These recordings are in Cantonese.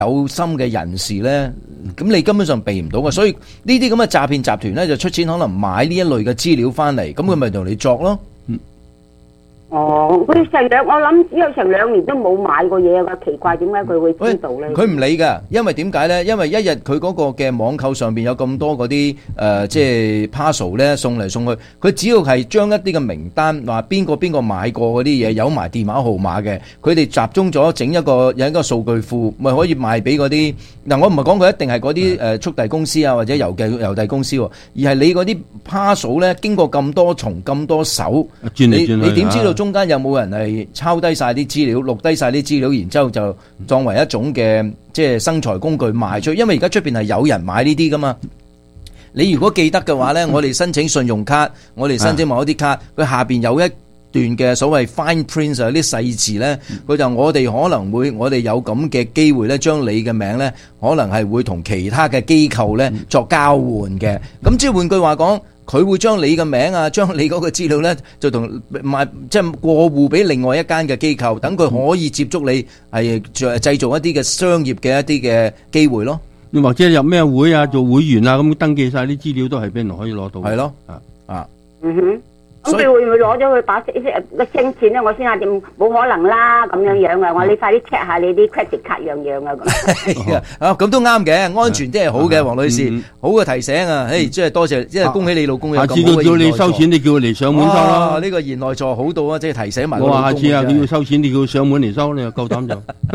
有心嘅人士咧，咁你根本上避唔到嘅。所以呢啲咁嘅詐騙集團咧，就出錢可能買呢一類嘅資料翻嚟，咁佢咪同你作咯。 哦，佢成兩，我諗只有成2年都冇買過嘢㗎，奇怪點解佢會知道咧？ 佢唔理㗎，因為點解咧？因為一日佢嗰個嘅網購上邊有咁多嗰啲即係 parcel 咧送嚟送去，佢只要係將一啲嘅名單話邊個買過嗰啲嘢，有埋電話號碼嘅，佢哋集中咗整有一個數據庫，咪可以賣俾嗰啲嗱。我唔係講佢一定係嗰啲速遞公司啊，或者郵遞公司，而係你嗰啲 parcel 咧經過咁多重咁多手，你點知道中間有冇人係抄低晒啲資料，錄低晒啲資料，然之後就當為一種嘅即係生財工具賣出去？因為而家出邊係有人買呢啲噶嘛。你如果記得嘅話咧，我哋申請信用卡，我哋申請某一啲卡，佢下邊有一段嘅所謂 fine print 啊，啲細字咧，佢就我哋可能會，我哋有咁嘅機會咧，將你嘅名咧，可能係會同其他嘅機構咧作交換嘅。咁即係換句話講，佢會將你嘅名啊，將你嗰個資料咧，就同賣即係過戶俾另外一間嘅機構，等佢可以接觸你，係製造一啲嘅商業嘅一啲嘅機會咯。 你或者入咩會啊，做會員啊，咁登記晒啲資料都係俾人可以攞到。 係咯， 嗯哼。咁佢會唔會攞咗佢把個清錢咧？我先下點冇可能啦，咁樣樣啊！你快啲 check 下你啲 credit 卡樣樣啊咁。 咁都啱嘅，安全啲係好嘅，黃女士，好嘅提醒啊！即係多謝，即係恭喜你老公有咁好嘅。下次佢叫你收錢，你叫佢嚟上門收啦。呢個賢內助好到啊！即係提醒埋。 我話下次啊，佢要收錢，你叫佢上門嚟收，你又夠膽就。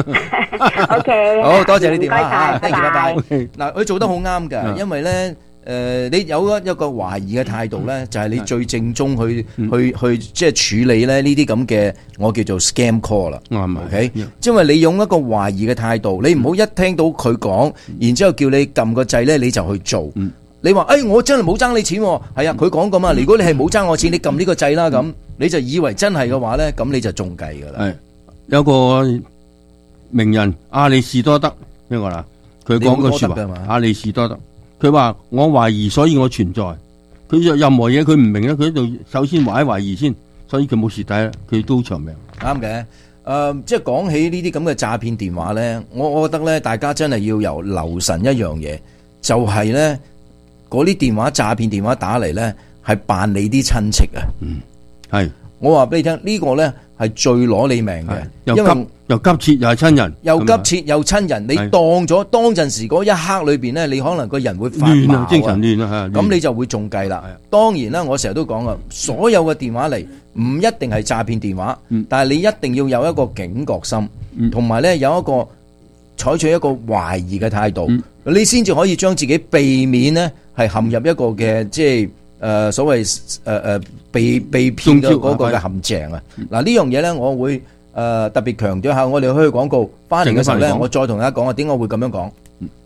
OK， 好多謝你電話嚇， 拜拜。 嗱，佢做得好啱㗎，因為咧。你有一個懷疑嘅態度咧，就係你最正宗去即係處理咧呢啲咁嘅我叫做 scam call 啦。OK，因為你用一個懷疑嘅態度，你唔好一聽到佢講，然之後叫你撳個掣咧，你就去做。你話我真係冇爭你錢，係啊，佢講咁啊。如果你係冇爭我錢，你撳呢個掣啦，咁你就以為真係嘅話咧，咁你就中計㗎啦。 有個名人阿里士多德呢個啦，佢講個説話，阿里士多德。佢話我懷疑，所以我存在。佢任何嘢佢唔明咧，佢喺度首先懷疑先，所以佢冇蝕底啦，佢都長命。 啱嘅。即係講起呢啲咁嘅詐騙電話咧，我覺得咧，大家真係要留神一樣嘢，就係咧嗰啲電話詐騙電話打嚟咧，係扮你啲親戚啊。 係。 我話俾你聽，呢個咧係最攞你命嘅，因為又急切又係親人， 又急切又親人，你當陣時嗰一刻裏邊咧，你可能個人會發毛啊， 精神亂啊， 咁你就會中計啦。當然啦，我成日都講啊，所有嘅電話嚟唔一定係詐騙電話，但係你一定要有一個警覺心，同埋咧有一個採取一個懷疑嘅態度，你先至可以將自己避免呢係陷入一個嘅即係。所謂被騙嘅嗰個嘅陷阱啊！嗱呢樣嘢咧，我會特別強調下，我哋去廣告翻嚟嘅時候咧，我再同大家講啊，點解我會咁樣講？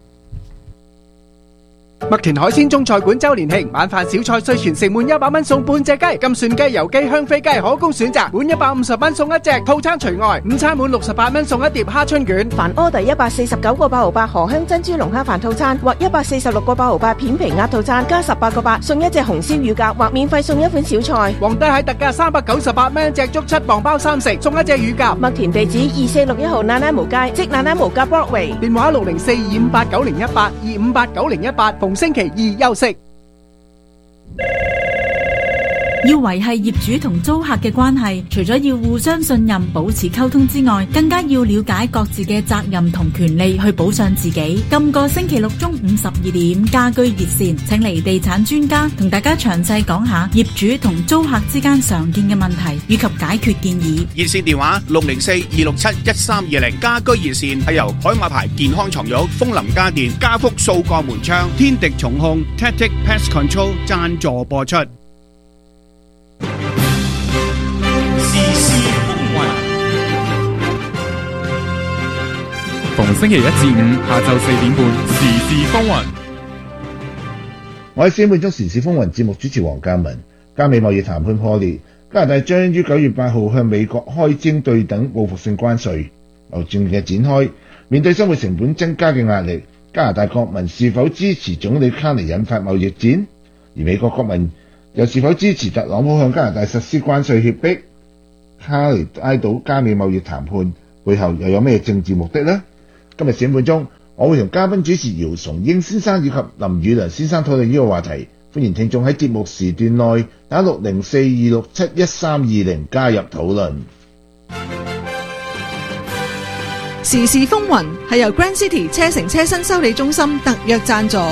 麥田海鮮中菜館周年慶，晚飯小菜碎全城滿100蚊送半隻雞，金蒜雞、油雞、香飛雞可供選擇，滿150蚊送一隻，套餐除外。午餐滿68蚊送一碟蝦春卷。 凡 order 149個8毫8河香珍珠龍蝦飯套餐或146個8毫8片皮鴨套餐，加18個8送一隻紅燒乳鴿或免費送一款小菜。 皇帝蟹特價398蚊隻竹7磅包3食，送一隻乳鴿。 麥田地址2461號那拉無街，即那拉無街 Broadway。 電話604-258-9018 258-9018，星期二休息。 要維繫業主同租客嘅關係，除咗要互相信任、保持溝通之外，更加要了解各自嘅責任同權利，去保障自己。今個星期六中午12點，家居熱線，請嚟地產專家同大家詳細講下業主同租客之間常見嘅問題以及解決建議。 熱線電話604-267-1320，家居熱線係由海馬牌健康床褥、風林家電、家福數個門窗、天敵重控、Tactic Pest Control 贊助播出。 逢星期一至五下晝4點半，時事風雲。 我係4點鐘時事風雲節目主持黃嘉文。加美貿易談判破裂，加拿大將於9月8號向美國開徵對等報復性關稅。貿戰嘅展開，面對生活成本增加嘅壓力，加拿大國民是否支持總理卡尼引發貿易戰？而美國國民又是否支持特朗普向加拿大實施關稅脅迫？卡尼拉到加美貿易談判背後又有咩政治目的呢？ 今日4點半鐘，我會同嘉賓主持姚崇英先生以及林宇良先生討論呢個話題。歡迎聽眾喺節目時段內打60426711320加入討論。 時事風雲係由 Grand City 車城車身修理中心特約贊助。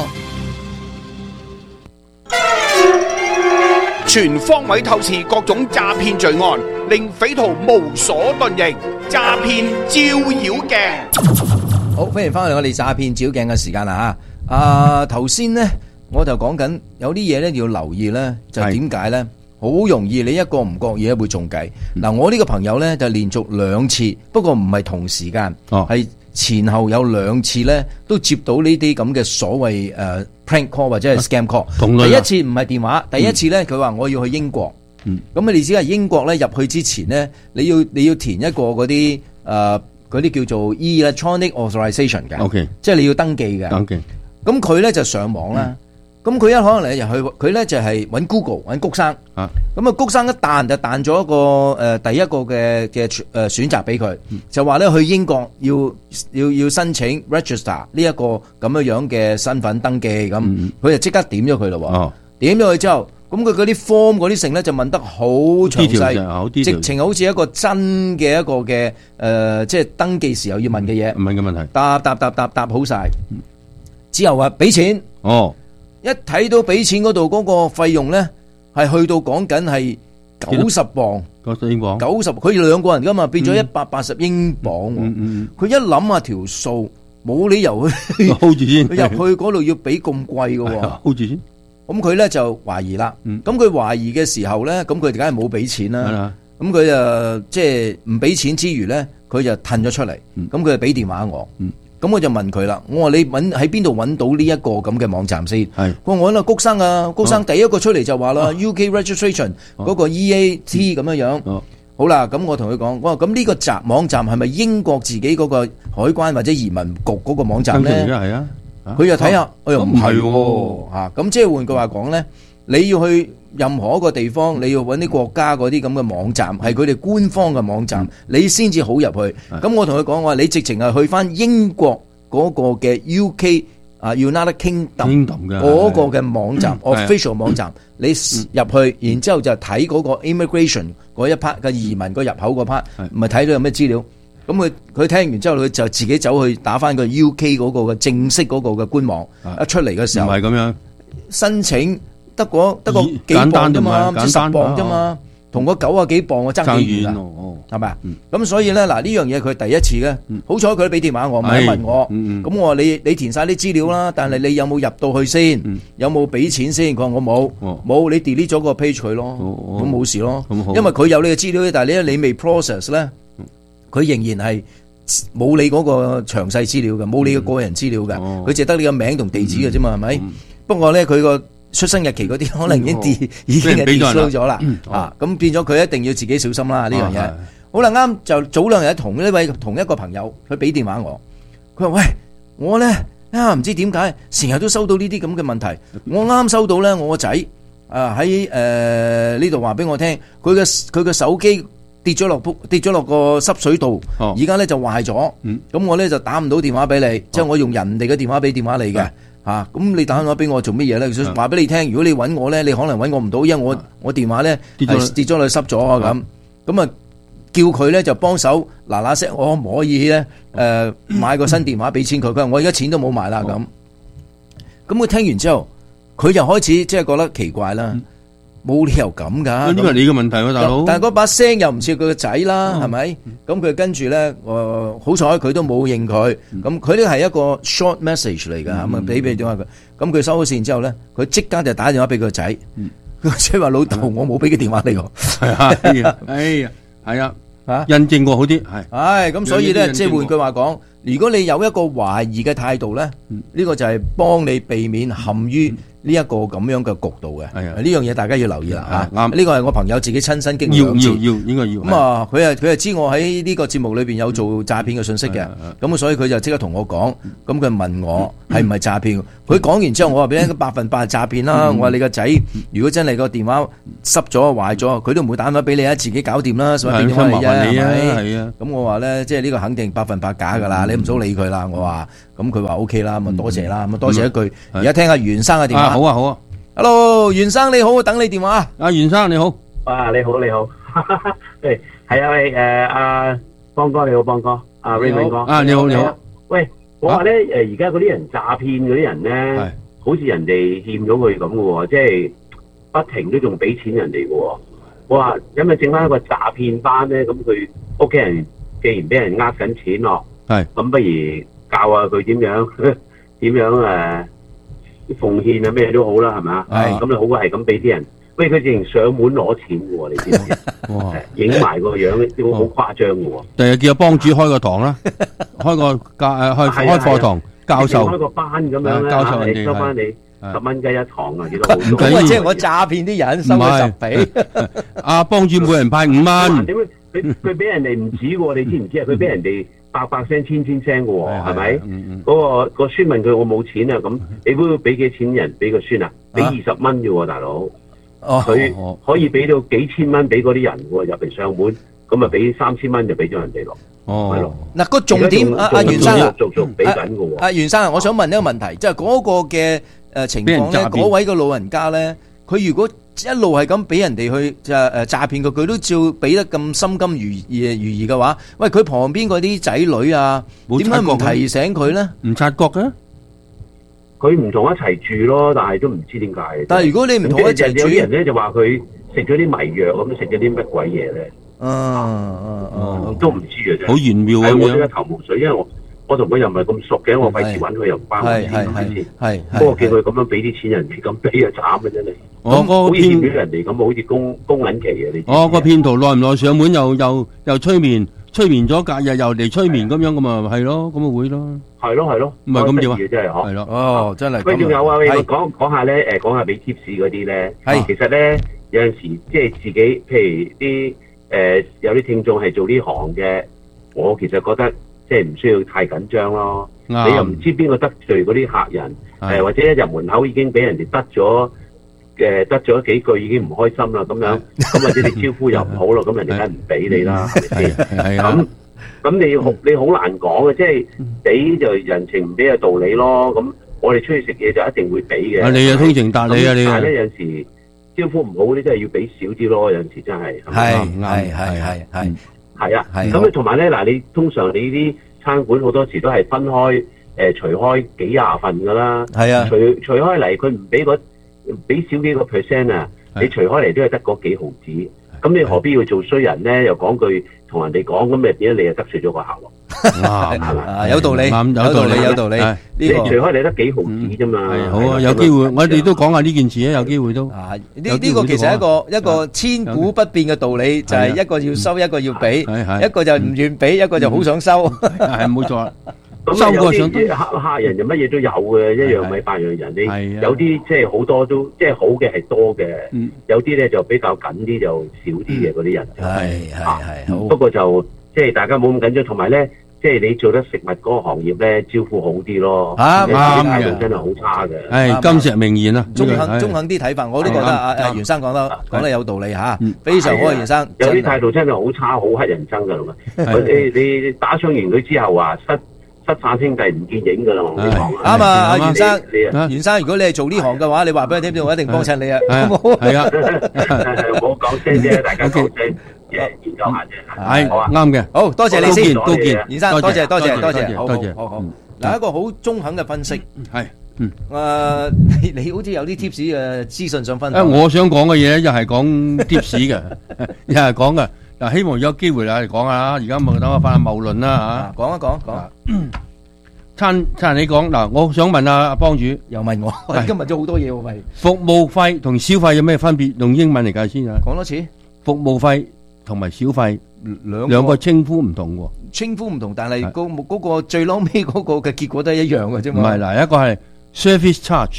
全方位透視各種詐騙罪案，令匪徒無所遁形。詐騙照妖鏡。 好，歡迎翻嚟我哋詐騙照妖鏡嘅時間啦吓。頭先呢，我就講緊有啲嘢咧要留意咧，就點解咧？好容易你一個唔覺意會中計。嗱，我呢個朋友咧就連續2次，不過唔係同時間，係前後有2次咧都接到呢啲咁嘅所謂prank call 或者係 scam call。第一次唔係電話，第一次咧佢話我要去英國。咁你知係英國咧入去之前咧，你要填一個嗰啲叫做 electronic authorization 嘅，okay，即係你要登記嘅。咁佢咧就上網啦。咁佢一可能入去，佢咧就係揾 Google 揾谷生。咁谷生一彈就彈咗一個第一個嘅選擇俾佢，就話咧去英國要申請 register 呢一個咁樣嘅身份登記。咁佢就即刻點咗佢咯。點咗佢之後，咁佢嗰啲 form 嗰啲成咧就問得好詳細，直情好似一個真嘅一個嘅即係登記時候要問嘅嘢， 問嘅問題， 答好晒。之後話俾錢。一睇到俾錢嗰度嗰個費用咧，係去到講緊係90磅，90英鎊，90，佢2個人噶嘛，變咗180英鎊。佢一諗下條數，冇理由去 hold 住先， 佢入去嗰度要俾咁貴噶 ，hold 住先。 咁佢咧就懷疑啦。咁佢懷疑嘅時候咧，咁佢梗係冇俾錢啦。咁佢就即係唔俾錢之餘咧，佢就褪咗出嚟。咁佢就俾電話我。咁我就問佢啦，我話你喺邊度揾到呢一個咁嘅網站先？佢話我揾阿谷生啊，谷生第一個出嚟就話啦，UK registration 嗰個 EAT 咁樣。好啦，咁我同佢講，我話咁呢個網站係咪英國自己嗰個海關或者移民局嗰個網站咧？係啊，佢又睇下，我又唔係喎嚇。咁即係換句話講咧，你要去任何一個地方，你要揾啲國家嗰啲咁嘅網站，係佢哋官方嘅網站，你先至好入去。咁我同佢講，我話你直情係去翻英國嗰個嘅 UK United Kingdom 嗰個嘅網站 official 網站，你入去，然之後就睇嗰個 immigration 嗰一 part 嘅移民個入口嗰 part，唔係睇到有咩資料。咁佢聽完之後，佢就自己走去打翻個 UK 嗰個嘅正式嗰個嘅官網，一出嚟嘅時候，唔係咁樣申請。得個幾磅啫嘛，唔知10磅啫嘛，同個90幾磅我爭幾遠啊，係咪啊？咁所以咧，嗱呢樣嘢佢第一次咧，好彩佢都俾電話我，問我，咁我話你填晒啲資料啦，但係你有冇入到去先？有冇俾錢先？佢話我冇，你 delete 咗個 page 佢咯，咁冇事咯，因為佢有你嘅資料，但係你未 process 咧，佢仍然係冇你嗰個詳細資料嘅，冇你嘅個人資料嘅，佢淨係得你個名同地址嘅啫嘛，係咪？不過咧，佢個出生日期嗰啲可能已經係 delete 咗啦，咁變咗佢一定要自己小心啦呢樣嘢。好啦，啱就早2日同一個朋友，佢俾電話我，佢話喂，我咧唔知點解成日都收到呢啲咁嘅問題，我啱收到咧，我個仔喺呢度話俾我聽，佢嘅手機跌咗落個濕水道，而家咧就壞咗，咁我咧就打唔到電話俾你，即係我用人哋嘅電話俾電話你嘅。咁你打電話俾我做乜嘢咧？話俾你聽，如果你揾我咧，你可能揾我唔到，因為我電話咧跌咗落去濕咗啊咁啊，叫佢咧就幫手嗱聲，我可唔可以咧買個新電話俾錢佢？佢話我而家錢都冇埋啦咁。咁佢聽完之後，佢就開始即係覺得奇怪啦。冇理由咁噶，呢個係你嘅問題喎，大佬。但係嗰把聲又唔似佢個仔啦，係咪？咁佢跟住咧，好彩佢都冇應佢。咁佢呢係一個 short message 嚟㗎，咁啊俾電話佢。咁佢收咗線之後咧，佢即刻就打電話俾佢個仔。佢個仔話：老豆，我冇俾佢電話你喎。係啊，係啊，印證過好啲係。咁所以咧，即係換句話講，如果你有一個懷疑嘅態度咧，呢個就係幫你避免陷於呢一個咁樣嘅局度嘅。 係啊， 呢樣嘢大家要留意啦嚇。 啱， 呢個係我朋友自己親身經歷。 要應該要。 咁啊，佢係知我喺呢個節目裏邊有做詐騙嘅信息嘅，咁所以佢就即刻同我講，咁佢問我係唔係詐騙？佢講完之後，我話俾你100%係詐騙啦。我話你個仔如果真係個電話濕咗壞咗，佢都唔會打電話俾你啊，自己搞掂啦，使乜俾電話你啫？係啊，咁我話咧，即係呢個肯定100%假噶啦，你唔好理佢啦。我話，咁佢話 OK 啦，咁多謝啦，咁多謝一句。而家聽下袁生嘅電話。 好啊好啊 ，Hello， 袁生你好，等你電話。 袁生你好。 你好你好。係阿邦哥你好，邦哥。Raymond 哥。你好你好。喂，我話咧而家嗰啲人詐騙嗰啲人咧，好似人哋欠咗佢咁嘅喎，即係不停都仲俾錢人哋嘅喎。我話咁咪整翻一個詐騙班咧，咁佢屋企人既然俾人呃緊錢咯，咁不如教下佢點樣奉獻啊咩都好啦，係咪？咁你好過係咁俾啲人。喂，佢直情上門攞錢嘅喎，你知唔知？哇！影埋個樣都好誇張嘅喎。 第日叫阿幫主開個堂啦，開課堂教授， 開個班咁樣咧， 教授人哋收翻你10蚊雞一堂啊，幾多好？ 唔緊要，即係我詐騙啲人收佢10倍。阿幫主每人派5蚊。 點解佢俾人哋唔止喎？你知唔知啊？佢俾人哋100聲、1000聲嘅喎，係咪？嗰個孫問佢我冇錢啊，咁你估要俾幾錢人俾個孫啊？俾20蚊啫喎，大佬。佢可以俾到幾千蚊俾嗰啲人喎，入嚟上門，咁啊俾3000蚊就俾咗人哋咯。係咯。 嗱個重點，阿袁生啊， 續俾緊嘅喎。 阿袁生啊，我想問一個問題，即係嗰個嘅情況咧，嗰位個老人家咧，佢如果一路係咁俾人哋去詐騙佢都照俾得咁心甘如飴嘅話，喂，佢旁邊嗰啲仔女啊，點解唔提醒佢咧？ 唔察覺嘅。 佢唔同一齊住咯，但係都唔知點解。 但係如果你唔同一齊住， 有啲人咧就話佢食咗啲迷藥咁，食咗啲乜鬼嘢咧？都唔知嘅啫。 好玄妙咁樣。 我一頭霧水，因為我同佢又唔係咁熟嘅，我費事揾佢又唔關我事，係咪先？不過見佢咁樣俾啲錢人哋，咁俾啊慘嘅真係。好似欠咗人哋咁，好似供銀期啊！你個騙徒耐唔耐上門又催眠咗隔日又嚟催眠咁樣，咁啊係咯，咁啊會咯。 係咯， 唔係咁點啊？ 真係嗬。 係咯， 真係。 喂，仲有啊？講下咧，講下俾 tips 嗰啲咧。其實咧有陣時即係自己，譬如啲有啲聽眾係做呢行嘅，我其實覺得即係唔需要太緊張咯。你又唔知邊個得罪嗰啲客人，或者一入門口已經俾人哋得咗幾句已經唔開心啦，咁樣咁或者你招呼又唔好咯，咁人哋梗係唔俾你啦，係咪先？咁你好難講嘅，即係俾就人情，唔俾就道理咯。咁我哋出去食嘢就一定會俾嘅。 你啊通情達理啊你。 但係咧有陣時招呼唔好嗰啲真係要俾少啲咯，有陣時真係。係啊。咁同埋咧嗱，你通常你啲餐館好多時都係分開除開幾廿份㗎啦。係啊。除開嚟佢唔俾少幾個 percent 啊，你除開嚟都係得嗰幾毫子。咁你何必要做衰人咧？又講句同人哋講，咁咪變咗你又得罪咗個客咯？ 有道理，有道理。 你除開你得幾毫子啫嘛？ 好啊，有機會我哋都講下呢件事啊，有機會都。 呢個其實係一個千古不變嘅道理，就係一個要收，一個要俾，一個就唔願俾，一個就好想收。 係冇錯。 咁有啲客人就乜嘢都有嘅，一樣米八樣人。你有啲即係好多都即係好嘅係多嘅，有啲咧就比較緊啲就少啲嘅嗰啲人。係。不過就即係大家冇咁緊張，同埋咧即係你做得食物嗰個行業咧，招呼好啲咯。啱嘅，真係好差嘅。 係金石名言啊！ 中肯啲睇法，我都覺得阿袁生講得有道理嚇，非常好啊！袁生有啲態度真係好差，好乞人憎㗎啦嘛！你打傷完佢之後話失散兄弟唔見影噶啦，我同你講。啱啊，阿袁生，如果你係做呢行嘅話，你話俾我聽，我一定幫襯你啊。 係啊， 唔好講聲啫，大家講聲，研究下啫。 係啱嘅， 好多謝你先， 高見， 袁生，多謝， 好。 嗱，一個好中肯嘅分析， 係， 你好似有啲 tips 嘅資訊想分享。 我想講嘅嘢又係講 tips 嘅，又係講嘅。嗱，希望有機會啦，嚟講下啦。而家咪等我翻下謬論啦嚇。 講一講。 餐你講嗱，我想問阿幫主， 又問我，今日咗好多嘢喎，喂。 服務費同消費有咩分別？用英文嚟解先啊。 講多次。 服務費同埋小費兩個稱呼唔同喎。 稱呼唔同，但係嗰個最撈尾嗰個嘅結果都係一樣嘅啫嘛。 唔係嗱，一個係 service charge，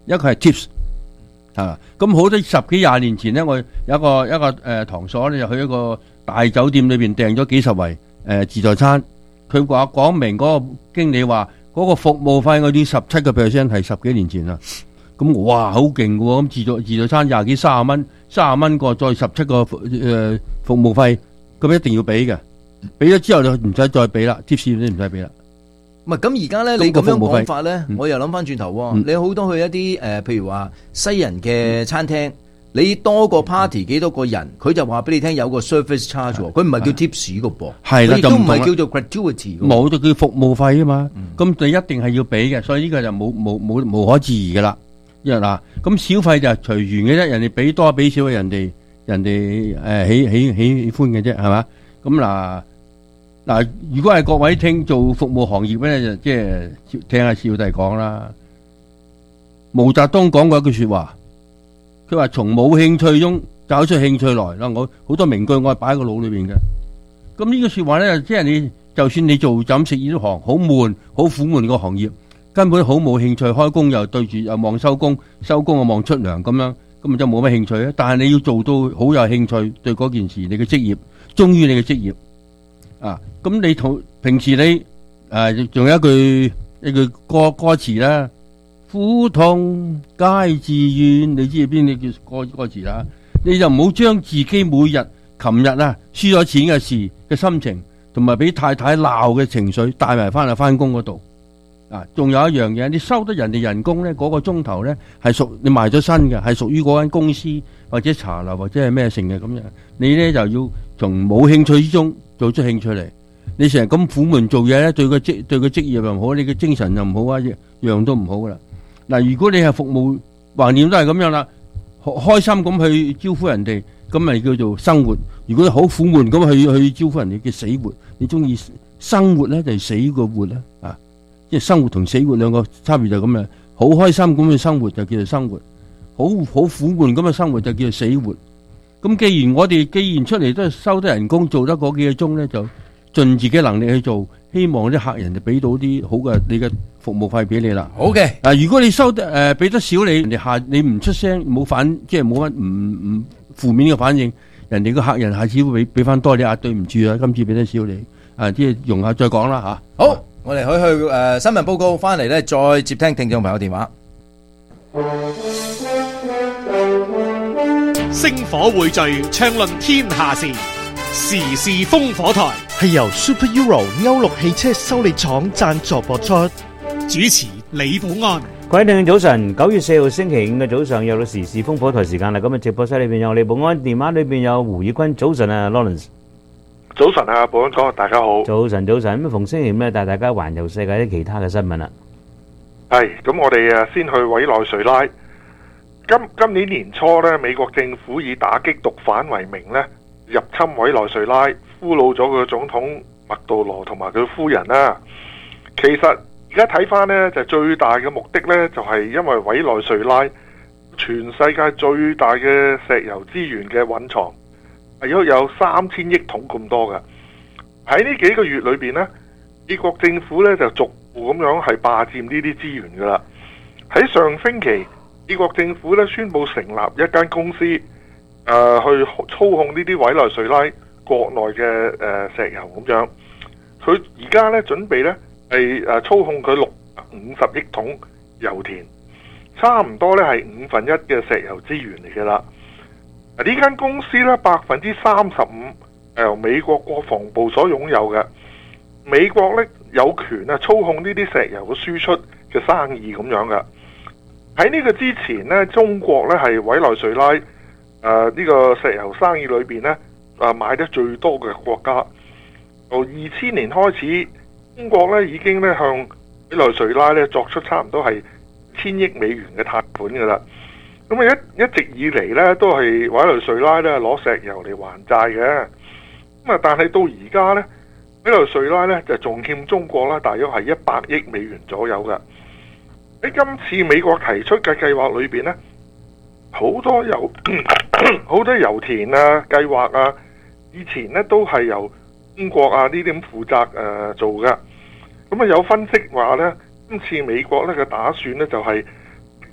一個係 tips 啊。咁好多10幾20年前咧，我有一個堂所咧，就去一個大酒店裏邊訂咗幾十圍自助餐。佢話講明嗰個經理話嗰個服務費嗰啲17%係10幾年前啦。咁哇好勁嘅喎！咁自助餐20幾30蚊個，再17個服務費，咁一定要俾嘅。俾咗之後就唔使再俾啦，tips你唔使俾啦。 唔係咁而家咧，你咁樣講法咧，我又諗翻轉頭喎。你好多去一啲譬如話西人嘅餐廳。你多個 party 幾多個人，佢就話俾你聽有個 service charge 喎，佢唔係叫 tips 嘅噃， 係啦， 亦都唔係叫做 gratuity， 冇就叫服務費啊嘛。咁你一定係要俾嘅，所以呢個就無可置疑嘅啦。因為嗱，咁小費就係隨緣嘅啫，人哋俾多俾少嘅，人哋喜歡嘅啫，係嘛？咁嗱，如果係各位做服務行業咧，就即係聽下小弟講啦。毛澤東講過一句說話。佢話從冇興趣中找出興趣來啦，我好多名句我係擺喺個腦裏邊嘅。咁呢個說話咧，即係你就算你做飲食呢行好悶、好苦悶個行業，根本好冇興趣，開工又對住又望收工，收工又望出糧咁樣，咁就冇乜興趣啊。但係你要做到好有興趣對嗰件事，你嘅職業忠於你嘅職業啊。咁你同平時你仲有一句歌詞啦。苦痛皆自願，你知邊啲叫歌詞啦？你就唔好將自己每日、琴日輸咗錢嘅事嘅心情，同埋俾太太鬧嘅情緒帶埋翻去翻工嗰度啊！仲有一樣嘢，你收得人哋人工咧，嗰個鐘頭咧係屬你賣咗身嘅，係屬於嗰間公司或者茶樓或者係咩成嘅咁樣。你咧就要從冇興趣之中做出興趣嚟。你成日咁苦悶做嘢咧，對個職業又唔好，你嘅精神又唔好啊，樣都唔好噶啦。嗱，如果你係服務橫掂都係咁樣啦，開心咁去招呼人哋，咁咪叫做生活。如果好苦悶咁去招呼人哋，叫死活。你中意生活咧，就係死個活啦，啊！即係生活同死活兩個差別就咁樣。好開心咁去生活就叫做生活，好苦悶咁嘅生活就叫做死活。咁既然我哋出嚟都係收得人工，做得嗰幾個鐘咧，就盡自己能力去做，希望啲客人就俾到啲好嘅你嘅服務費俾你啦。 好嘅， 如果你收得俾得少你，人哋你唔出聲，冇即係冇乜唔負面嘅反應，人哋個客人下次會俾翻多你啊，對唔住啊，今次俾得少你即係容下再講啦吓。 好，我哋去新聞報告翻嚟咧，再接聽聽眾朋友電話。 星火匯聚，暢論天下事，時事烽火台係由 Super Euro 歐陸汽車修理廠贊助播出。 主持李寶安。 各位聽眾早晨，9月4號星期5嘅早上又到時事烽火台時間啦。咁啊，直播室裏邊有李寶安，電話裏邊有胡宇坤。早晨啊 ，Lawrence。 早晨啊，寶安哥，大家好。 早晨。咁逢星期5咧，帶大家環遊世界啲其他嘅新聞啦。 係，咁我哋先去委內瑞拉。今年年初咧，美國政府以打擊毒販為名咧，入侵委內瑞拉，俘虜咗佢總統麥杜羅同埋佢夫人啦。其實而家睇翻呢，就最大嘅目的呢，就係因為委內瑞拉全世界最大嘅石油資源嘅蘊藏係有3000億桶咁多嘅。喺呢幾個月裏邊呢，美國政府呢就逐步咁樣係霸佔呢啲資源噶啦。喺上星期，美國政府呢宣布成立一間公司，去操控呢啲委內瑞拉國內嘅石油咁樣。佢而家呢準備呢係操控佢650億桶油田，差唔多呢係1/5嘅石油資源嚟嘅啦。呢間公司呢35%由美國國防部所擁有嘅，美國呢有權操控呢啲石油嘅輸出嘅生意咁樣嘅。喺呢個之前呢，中國呢係委內瑞拉呢個石油生意裏邊呢買得最多嘅國家。由2000年開始，中國呢已經呢向委內瑞拉呢作出差唔多係1000億美元嘅貸款噶啦。咁啊一直以嚟呢都係委內瑞拉呢攞石油嚟還債嘅。咁啊，但係到而家呢，委內瑞拉呢就仲欠中國啦，大約係100億美元左右嘅。喺今次美國提出嘅計劃裏邊呢，好多油田啊、計劃啊，以前呢都係由中國啊呢啲咁負責做嘅。咁啊有分析話呢，今次美國呢嘅打算呢就係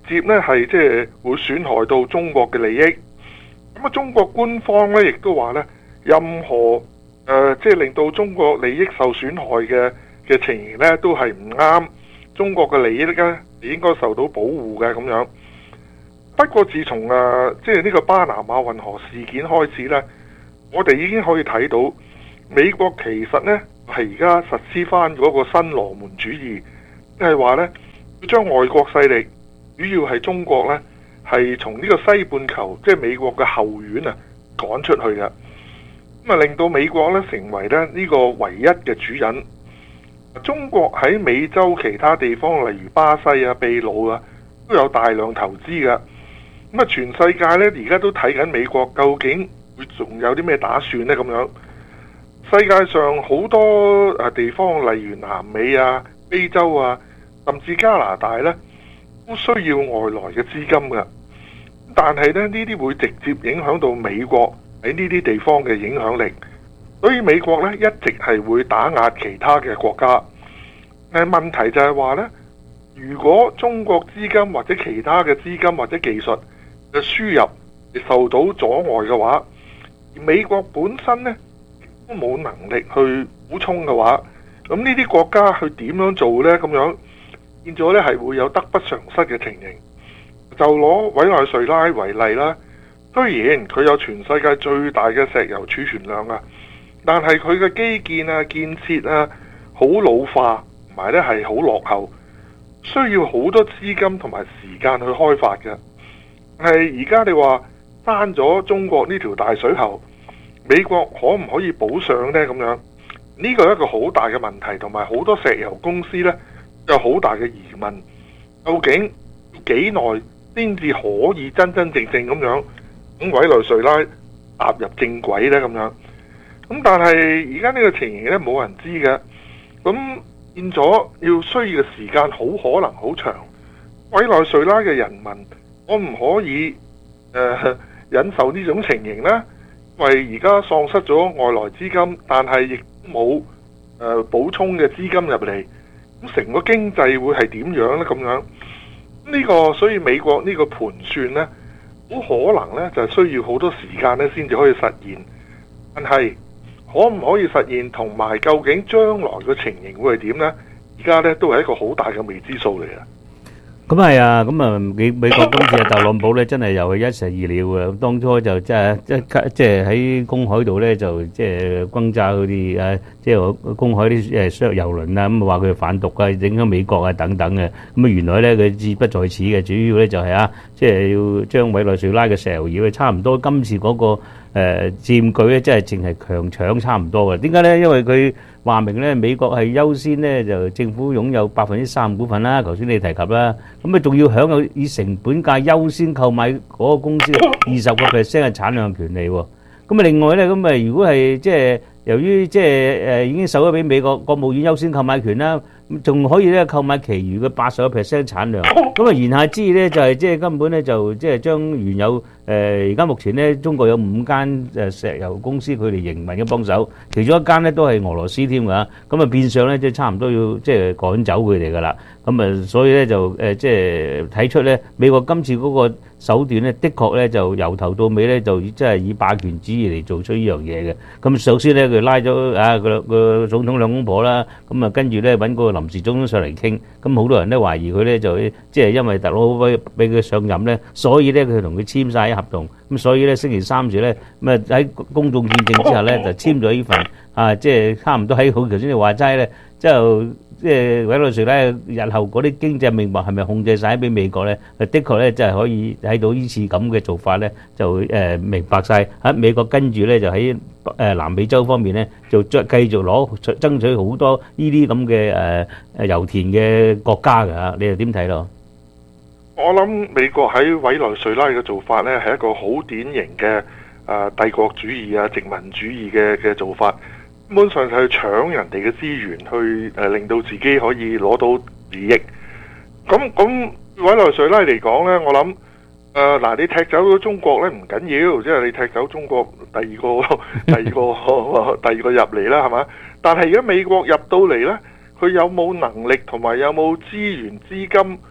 接呢係即係會損害到中國嘅利益。咁啊，中國官方呢亦都話呢，任何即係令到中國利益受損害嘅情形呢，都係唔啱。中國嘅利益呢，應該受到保護嘅咁樣。不過自從即係呢個巴拿馬運河事件開始呢，我哋已經可以睇到美國其實呢係而家實施翻嗰個新羅門主義，即係話呢，要將外國勢力，主要係中國呢，係從呢個西半球即係美國嘅後院啊趕出去嘅，咁啊令到美國呢成為呢個唯一嘅主人。中國喺美洲其他地方，例如巴西啊、秘魯啊，都有大量投資嘅。咁啊，全世界呢而家都睇緊美國究竟會仲有啲咩打算呢？咁樣，世界上好多地方，例如南美啊、非洲啊，甚至加拿大呢，都需要外來嘅資金嘅。但係呢啲會直接影響到美國喺呢啲地方嘅影響力。所以美國呢一直係會打壓其他嘅國家。但係問題就係話呢，如果中國資金或者其他嘅資金或者技術嘅輸入受到阻礙嘅話，而美國本身呢都冇能力去補充嘅話，咁呢啲國家去點樣做呢？咁樣變咗呢係會有得不償失嘅情形。就攞委內瑞拉為例啦，雖然佢有全世界最大嘅石油儲存量啊，但係佢嘅基建啊、建設啊好老化，同埋呢係好落後，需要好多資金同埋時間去開發嘅。係而家你話閂咗中國呢條大水喉，美國可唔可以補上呢？咁樣呢個係一個好大嘅問題，同埋好多石油公司呢有好大嘅疑問，究竟幾耐先至可以真真正正咁樣咁委內瑞拉踏入正軌呢？咁樣咁，但係而家呢個情形呢，冇人知嘅，咁變咗要需要嘅時間好可能好長。委內瑞拉嘅人民，我唔可以忍受呢種情形呢？因為而家喪失咗外來資金，但係亦冇補充嘅資金入嚟，咁成個經濟會係點樣呢？咁樣呢個，所以美國呢個盤算呢，好可能呢就需要好多時間呢先至可以實現。但係可唔可以實現，同埋究竟將來嘅情形會係點呢？而家呢都係一個好大嘅未知數嚟嘅。 咁係啊，咁啊美國今次特朗普咧真係又係一石二鳥嘅。當初就即係喺公海度咧就即係轟炸嗰啲即係公海啲商油輪啊，咁話佢反毒啊，影響美國啊等等嘅。咁啊原來咧佢志不在此嘅，主要咧就係即係要將委內瑞拉嘅石油業差唔多今次嗰個佔據咧，即係淨係強搶差唔多嘅。點解咧？因為佢話明咧，美國係優先咧，就政府擁有3%股份啦。頭先你提及啦，咁啊仲要享有以成本價優先購買嗰個公司20%嘅產量權利喎。咁啊另外咧，咁啊如果係即係由於即係已經售咗俾美國國務院優先購買權啦，咁仲可以咧購買其餘嘅80%產量。咁啊言下之意咧就係即係根本咧就即係將原有而家目前咧中國有5間石油公司佢哋營運嘅幫手，其中一間咧都係俄羅斯添㗎。咁啊變相咧即係差唔多要即係趕走佢哋㗎啦。咁啊所以咧就即係睇出咧美國今次嗰個手段咧，的確咧就由頭到尾咧就即係以霸權主義嚟做出呢樣嘢嘅。咁首先咧佢拉咗個總統兩公婆啦，咁啊跟住咧揾嗰個臨時總統上嚟傾。咁好多人都懷疑佢咧就即係因為特朗普俾佢上任咧，所以咧佢同佢簽晒啲合同。咁所以咧星期三時咧咁啊喺公眾見證之下咧就簽咗呢份即係差唔多喺好頭先你話齋咧，即係委內瑞拉日後嗰啲經濟命脈係咪控制晒俾美國咧？的確咧，即係可以睇到呢次咁嘅做法咧，就明白晒喺美國跟住咧就喺南美洲方面咧，就繼續爭取好多呢啲咁嘅油田嘅國家㗎嚇，你又點睇咯？ 我諗美國喺委內瑞拉嘅做法咧，係一個好典型嘅帝國主義啊、殖民主義嘅做法。基本上係去搶人哋嘅資源，去令到自己可以攞到利益。咁委內瑞拉嚟講呢，我諗嗱，你踢走咗中國呢唔緊要，即係你踢走中國第二個入嚟啦，係嘛？但係而家美國入到嚟呢，佢有冇能力同埋有冇資源資金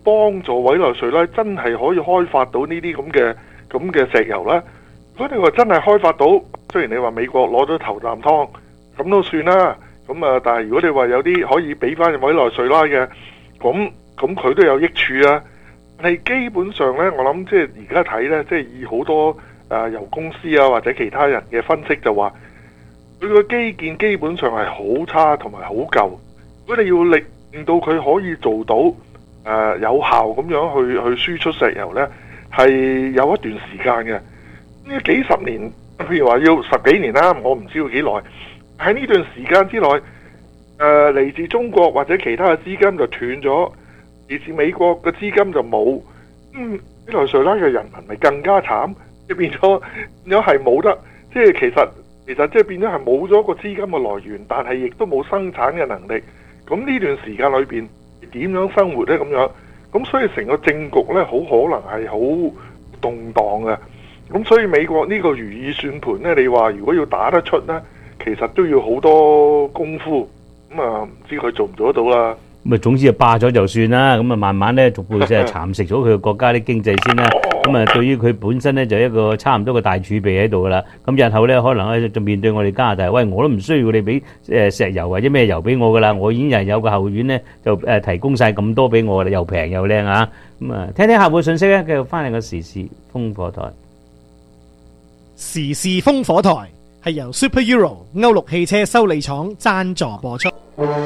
幫助委內瑞拉真係可以開發到呢啲咁嘅石油呢？如果你話真係開發到，雖然你話美國攞咗頭啖湯，咁都算啦。咁但係如果你話有啲可以俾翻委內瑞拉嘅，咁佢都有益處啊。但係基本上呢，我諗即係而家睇呢，即係以好多油公司啊或者其他人嘅分析就話，佢個基建基本上係好差同埋好舊。如果你要令到佢可以做到有效咁樣去輸出石油呢，係有一段時間嘅。呢幾十年，譬如話要10幾年啦，我唔知要幾耐。喺呢段時間之內，嚟自中國或者其他嘅資金就斷咗，嚟自美國嘅資金就冇。委內瑞拉嘅人民咪更加慘，即係變咗係冇得，即係其實即係變咗係冇咗個資金嘅來源，但係亦都冇生產嘅能力。咁呢段時間裏邊點樣生活呢？咁樣，咁所以成個政局呢，好可能係好動盪嘅。咁所以美國呢個如意算盤呢，你話如果要打得出呢，其實都要好多功夫。咁唔知佢做唔做得到啦。 咁啊，總之就霸咗就算啦。咁啊，慢慢咧逐步即係蠶食咗佢嘅國家啲經濟先啦。咁啊，對於佢本身咧就一個差唔多嘅大儲備喺度噶啦。咁日後咧可能咧就面對我哋加拿大，喂，我都唔需要你俾石油或者咩油俾我噶啦，我已經有個後院咧就提供晒咁多俾我啦，又平又靚啊。咁啊，聽聽客戶信息咧，繼續翻嚟個時事風火台。 時事風火台係由 Super Euro 歐陸汽車修理廠贊助播出。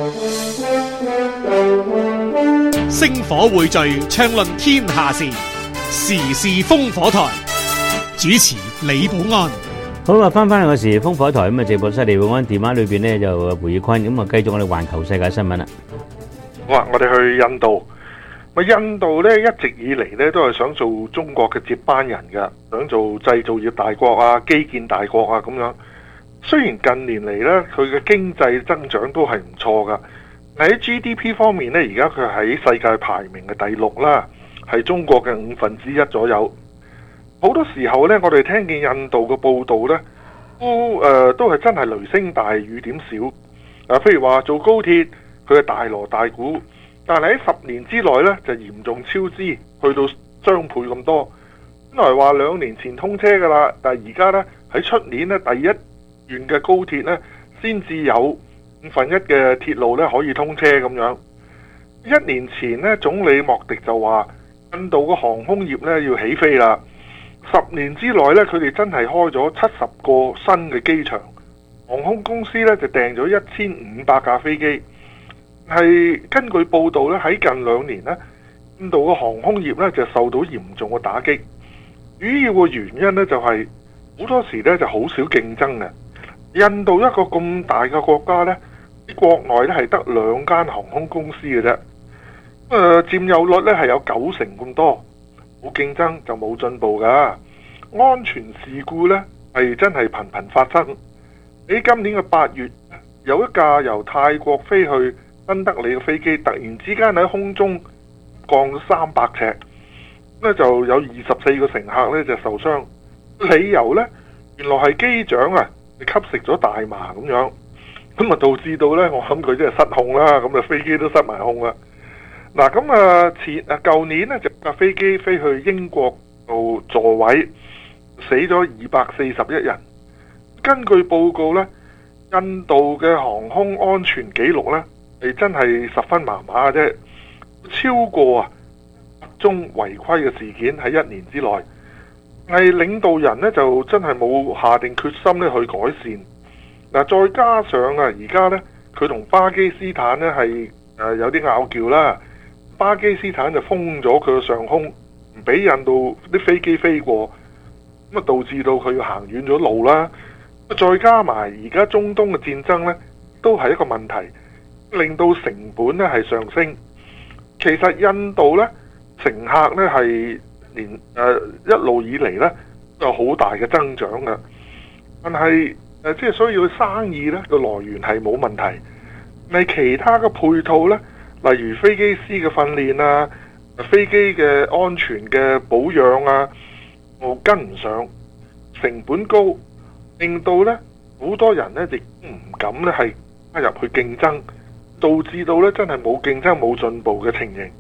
星火匯聚，暢論天下事，時事風火台。主持李寶安。 好啊，翻嚟個時事風火台咁啊，直播室李寶安電話裏邊呢就胡宇坤，咁啊繼續我哋環球世界新聞啦。 好啊，我哋去印度。印度咧一直以嚟咧都係想做中國嘅接班人㗎，想做製造業大國啊、基建大國啊咁樣。雖然近年嚟咧佢嘅經濟增長都係唔錯噶，喺 GDP 方面咧而家佢喺世界排名嘅第6啦，係中國嘅1/5左右。好多時候咧我哋聽見印度嘅報道咧，都係真係雷聲大雨點少。譬如話做高鐵，佢係大鑼大鼓。但係喺10年之內咧，就嚴重超支，去到雙倍咁多。本來話2年前通車噶啦，但係而家咧喺出年咧第一段嘅高鐵咧，先至有1/5嘅鐵路咧可以通車咁樣。1年前咧，總理莫迪就話印度嘅航空業咧要起飛啦。10年之內咧，佢哋真係開咗70個新嘅機場，航空公司咧就訂咗1500架飛機。係根據報道咧，喺近2年咧，印度嘅航空業咧就受到嚴重嘅打擊。主要嘅原因咧就係好多時咧就好少競爭嘅。印度一個咁大嘅國家咧，喺國內咧係得2間航空公司嘅啫。佔有率咧係有90%咁多，冇競爭就冇進步噶。安全事故咧係真係頻頻發生。喺今年嘅8月，有一架由泰國飛去新德里嘅飛機突然之間喺空中降咗300尺，咁就有24個乘客咧就受傷。理由呢，原來係機長吸食咗大麻咁樣，咁導致到呢，我諗佢真係失控啦，咁啊飛機都失埋控啦。嗱，咁舊年呢，就架飛機飛去英國度座位，死咗241人。根據報告呢，印度嘅航空安全記錄呢，係真係十分麻麻嘅啫，超過宗違規嘅事件喺1年之內，係領導人呢就真係冇下定決心咧去改善。嗱，再加上而家呢，佢同巴基斯坦呢係有啲拗撬啦，巴基斯坦就封咗佢嘅上空，唔俾印度啲飛機飛過，咁導致到佢要行遠咗路啦。再加埋而家中東嘅戰爭呢，都係一個問題。令到成本咧係上升。其實印度咧乘客咧係一路以嚟咧都有好大嘅增長嘅，但係即係所以佢生意咧個來源係冇問題，但係其他嘅配套咧，例如飛機師嘅訓練啊、飛機嘅安全嘅保養啊，我跟唔上，成本高，令到咧好多人咧亦唔敢咧係加入去競爭。導致到咧真係冇競爭冇進步嘅情形。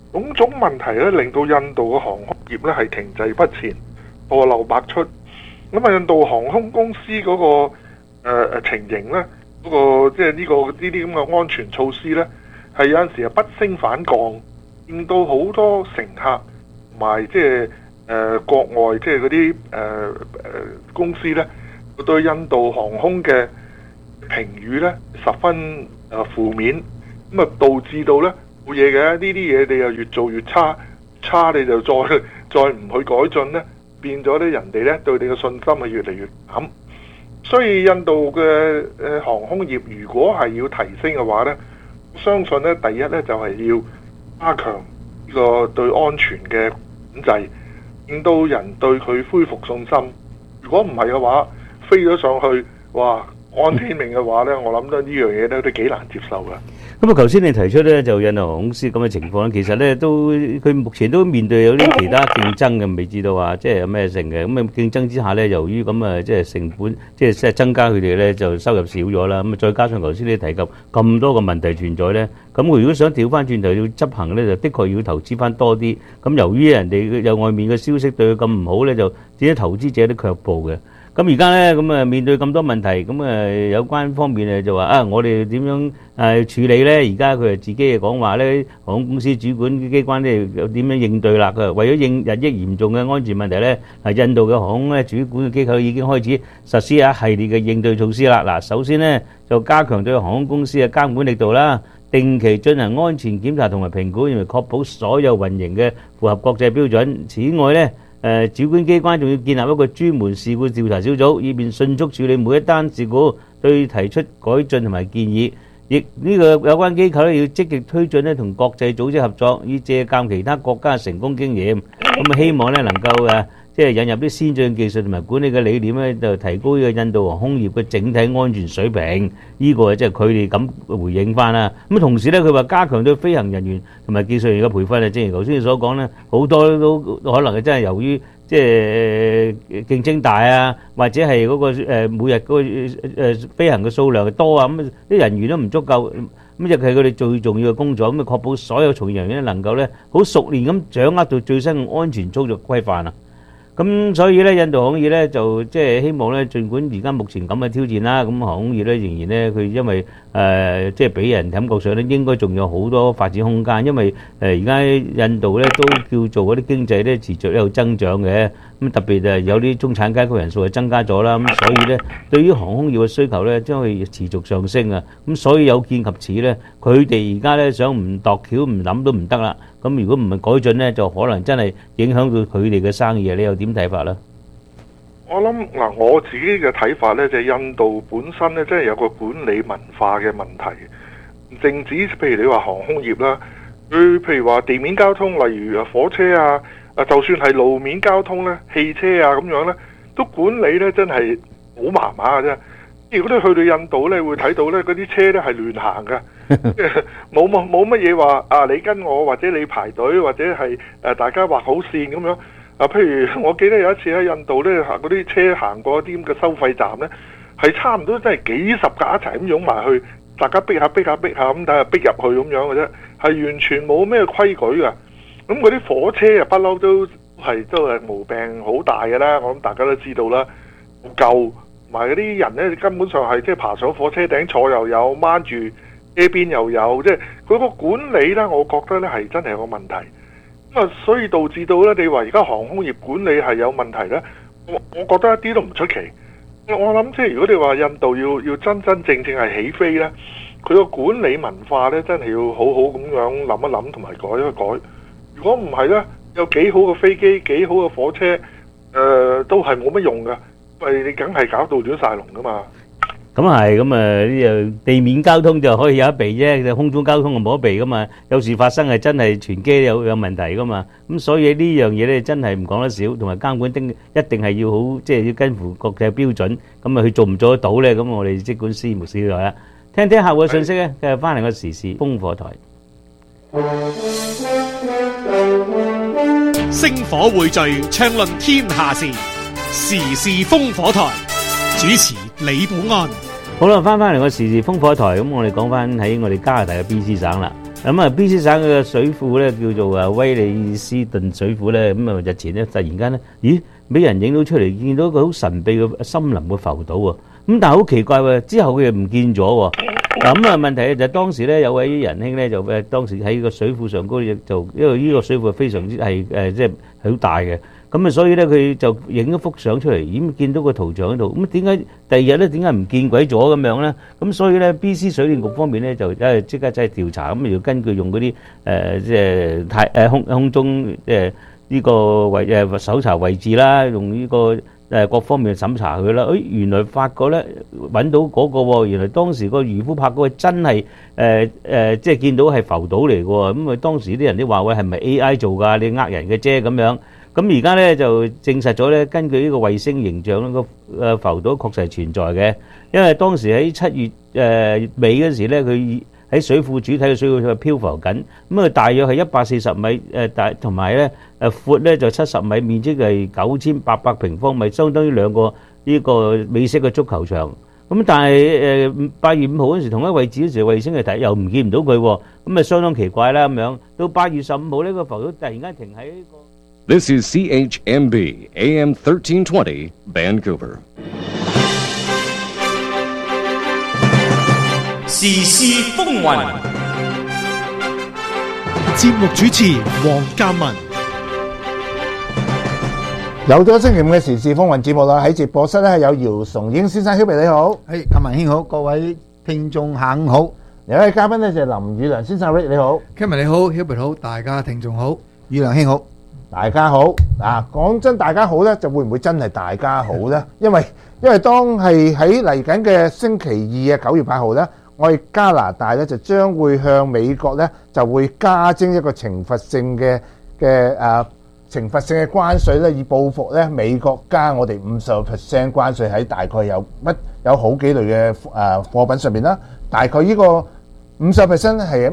種種問題咧，令到印度嘅航空業咧係停滯不前，禍漏百出。咁啊，印度航空公司嗰個情形咧，嗰個即係呢啲咁嘅安全措施咧，係有陣時係不升反降，令到好多乘客同埋即係國外即係嗰啲公司咧，對印度航空嘅評語咧十分負面，咁啊導致到咧冇嘢嘅，呢啲嘢你又越做越差，你就再唔去改進咧，變咗咧人哋咧對你嘅信心係越嚟越減。所以印度嘅航空業如果係要提升嘅話咧，我相信咧第一咧就係要加強呢個對安全嘅管制，令到人對佢恢復信心。如果唔係嘅話，飛咗上去，哇！安天命嘅話咧，我諗得呢樣嘢咧都幾難接受噶。 咁啊，頭先你提出咧就印度航空公司咁嘅情況咧，其實咧都佢目前都面對有啲其他競爭嘅，未知道話即係有咩性嘅。咁啊競爭之下咧，由於咁啊即係成本即係增加佢哋咧就收入少咗啦。咁啊再加上頭先你提及咁多個問題存在咧，咁佢如果想調翻轉頭要執行咧，就的確要投資翻多啲。咁由於人哋有外面嘅消息對佢咁唔好咧，就啲投資者都卻步嘅。咁而家咧，咁啊面對咁多問題，咁啊有關方面就話啊，我哋點樣處理咧？而家佢自己講話咧，航空公司主管機關咧又點樣應對啦？佢話為咗應日益嚴重嘅安全問題咧，印度嘅航空咧主管嘅機構已經開始實施一系列嘅應對措施啦。嗱，首先咧就加強對航空公司嘅監管力度啦，定期進行安全檢查同埋評估，因為確保所有運營嘅符合國際標準。此外咧，主管機關仲要建立一個專門事故調查小組，以便迅速處理每一單事故，對提出改進同埋建議。亦呢個有關機構咧要積極推進咧同國際組織合作，以借鑑其他國家嘅成功經驗。咁啊，希望咧能夠即係引入啲先進技術同埋管理嘅理念咧，就提高呢個印度航空業嘅整體安全水平。呢個即係佢哋咁回應翻啦。咁同時咧，佢話加強對飛行人員同埋技術員嘅培訓啊，正如頭先你所講咧，好多都可能係真係由於即係競爭大啊，或者係嗰個每日嗰個飛行嘅數量多啊，咁啲人員都唔足夠，咁亦係佢哋最重要嘅工作，咁啊確保所有從業人員能夠咧好熟練咁掌握到最新嘅安全操作規範啊。咁所以咧，印度航空業咧就即係希望咧，儘管而家目前咁嘅挑戰啦，咁航空業咧仍然咧佢因為即係俾人感覺上咧應該仲有好多發展空間，因為而家印度咧都叫做嗰啲經濟咧持續有增長嘅，咁特別有啲中產階級人數係增加咗啦，咁所以咧對於航空業嘅需求咧將會持續上升啊，咁所以有見及此咧，佢哋而家咧想唔度橋唔諗都唔得啦。咁如果唔係改進咧，就可能真係影響到佢哋嘅生意啊！你又點睇法咧？ 我諗嗱，我自己嘅睇法咧，就係印度本身咧，真係有個管理文化嘅問題。唔淨止譬如你話航空業啦，佢譬如話地面交通，例如火車啊，就算係路面交通咧，汽車啊咁樣咧，都管理咧真係好麻麻嘅啫。如果你去到印度咧，會睇到咧嗰啲車咧係亂行嘅，冇乜嘢話啊，你跟我或者你排隊或者係大家畫好線咁樣。譬如我記得有一次喺印度咧，嗰啲車行過啲咁嘅收費站咧，係差唔多真係幾十架一齊咁擁埋去，大家逼下咁，但係逼入去咁樣嘅啫，係完全冇咩規矩㗎。咁嗰啲火車啊，不嬲都係毛病好大嘅啦，我諗大家都知道啦，舊。同埋嗰啲人咧，根本上係即係爬上火車頂坐又有，掹住車邊又有，即係佢個管理咧，我覺得咧係真係有個問題。咁啊，所以導致到咧，你話而家航空業管理係有問題咧，我覺得一啲都唔出奇。我諗即係如果你話印度要真真正正係起飛咧，佢個管理文化咧真係要好好咁樣諗一諗同埋改一改。如果唔係咧，有幾好嘅飛機、幾好嘅火車，都係冇乜用㗎。喂，你梗係搞到亂晒龍噶嘛？ 咁係，咁呢地面交通就可以有得避啫，空中交通就冇得避噶嘛。有時發生係真係全機有問題噶嘛。咁所以呢樣嘢咧真係唔講得少，同埋監管一定係要好，即係要跟乎國際標準。咁啊，佢做唔做得到咧？咁我哋即管拭目以待啦。聽聽客戶嘅信息咧，繼續翻嚟個時事烽火台。 星火匯聚，暢論天下事。時事烽火台主持李寶安。 好啦，翻嚟個時事烽火台，咁我哋講翻喺我哋加拿大嘅 BC 省啦。 咁啊，B.C 省嘅水庫咧叫做威利斯頓水庫咧，咁啊日前咧突然間咧，咦，俾人影到出嚟，見到個好神秘嘅森林嘅浮島喎。咁但係好奇怪喎，之後佢又唔見咗喎。嗱咁啊問題就係當時咧有位仁兄咧就當時喺個水庫上高就因為呢個水庫非常之係即係好大嘅。咁啊，所以咧佢就影咗幅相出嚟，咦，見到個圖像喺度。咁點解第二日咧點解唔見鬼咗咁樣咧？咁所以咧 B.C 水電局方面咧就即刻真係調查，咁要根據用嗰啲即係空中呢個位搜查位置啦，用呢個各方面審查佢啦。原來發覺咧揾到嗰個喎，原來當時個漁夫拍嗰個真係即係見到係浮島嚟嘅喎。咁啊當時啲人都話喂，係咪 A.I. 做㗎？你呃人嘅啫咁樣。咁而家咧就證實咗咧，根據呢個衛星形象咧，個浮島確實係存在嘅。因為當時喺7月尾嗰時咧，佢喺水庫主體嘅水庫上漂浮緊，咁啊大約係140米大，同埋咧闊咧就70米，面積係9800平方米，相當於2個呢個美式嘅足球場。咁但係8月5號嗰時同一位置嗰時衛星嚟睇又唔見唔到佢喎，咁啊相當奇怪啦咁樣。到8月15號呢個浮島突然間停喺個。 This is CHMB AM 1320 Vancouver. 時事風雲，節目主持黃嘉文。 有咗星期五嘅時事風雲節目啦，喺直播室咧係有姚崇英先生，Hubert你好， 嘉文兄好，各位聽眾下午好。 有位嘉賓咧就係林宇良先生，Rick你好， 嘉文你好，Hubert好，大家聽眾好，宇良兄好。 大家好，講真，大家好咧，就會唔會真係大家好咧？因為當係喺嚟緊嘅星期二嘅9月8號咧，我哋加拿大咧就將會向美國咧就會加徵一個懲罰性嘅關稅咧，以報復咧美國加我哋50% 關稅喺大概有好幾類嘅貨品上面啦。大概呢個50% 係喺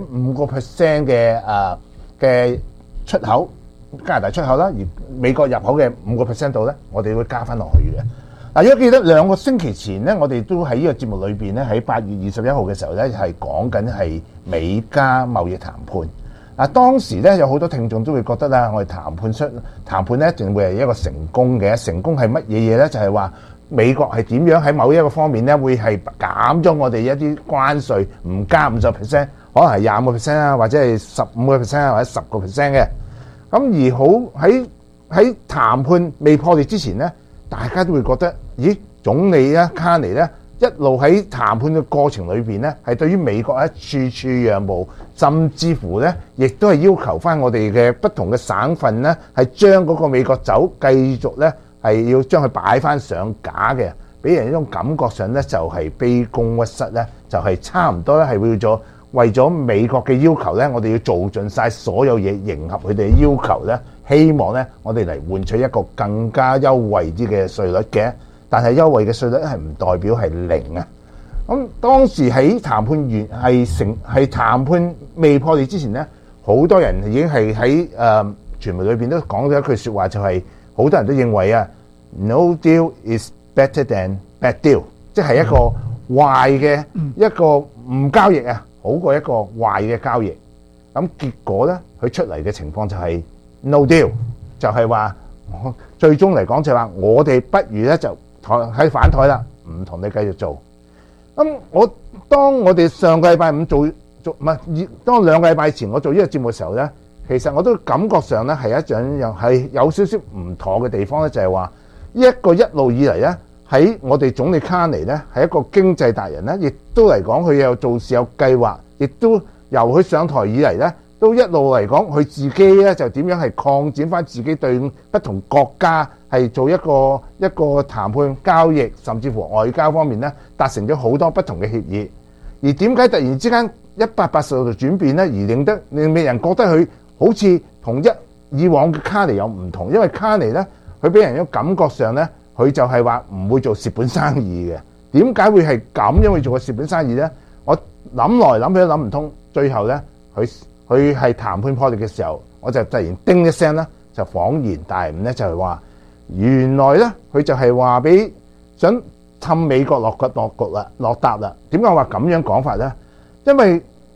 5% 嘅出口。加拿大出口啦，而美國入口嘅5% 度咧，我哋會加翻落去嘅。嗱，如果記得2個星期前咧，我哋都喺呢個節目裏邊咧，喺8月21號嘅時候咧，係講緊係美加貿易談判。嗱，當時咧有好多聽眾都會覺得啦，我哋談判咧一定會係一個成功嘅。成功係乜嘢嘢咧？就係話美國係點樣喺某一個方面咧，會係減咗我哋一啲關稅，唔加50%，可能係25%啊，或者係15%啊，或者10%嘅。咁而好喺談判未破裂之前咧，大家都會覺得，咦，總理咧卡尼咧一路喺談判嘅過程裏邊咧，係對於美國處處讓步，甚至乎咧，亦都係要求翻我哋嘅不同嘅省份咧，係將嗰個美國酒繼續咧係要將佢擺翻上架嘅，俾人一種感覺上咧就係卑躬屈膝咧，就係差唔多咧係為咗美國嘅要求咧，我哋要做盡晒所有嘢，迎合佢哋嘅要求咧，希望咧我哋嚟換取一個更加優惠啲嘅稅率嘅。但係優惠嘅稅率係唔代表係0啊。咁當時喺談判完係談判未破裂之前咧，好多人已經係喺傳媒裏邊都講咗一句説話，就係好多人都認為啊 ，no deal is better than bad deal， 即係一個壞嘅一個唔交易啊。好過一個壞嘅交易，咁結果咧，佢出嚟嘅情況就係 no deal， 就係話最終嚟講就係話我哋不如咧就喺反台啦，唔同你繼續做。咁當我哋上個禮拜五做唔係，當2個禮拜前我做呢個節目嘅時候咧，其實我都感覺上咧係係有少少唔妥嘅地方咧，就係話呢一個一路以嚟咧。喺我哋總理卡尼咧係一個經濟達人咧，亦都嚟講佢有做事有計劃，亦都由佢上台以嚟咧，都一路嚟講佢自己咧就點樣係擴展翻自己對不同國家係做一個談判交易，甚至乎外交方面咧達成咗好多不同嘅協議。而點解突然之間180度轉變咧，而令人覺得佢好似同以往嘅卡尼有唔同？因為卡尼咧佢俾人一種感覺上咧。佢就係話唔會做蝕本生意嘅，點解會係咁樣去做個蝕本生意呢？我諗來諗去都諗唔通，最後呢，佢係談判破裂嘅時候，我就突然叮一聲啦，就恍然大悟呢，就係話原來呢，佢就係話俾想氹美國落搭啦。點解話咁樣講法呢？因為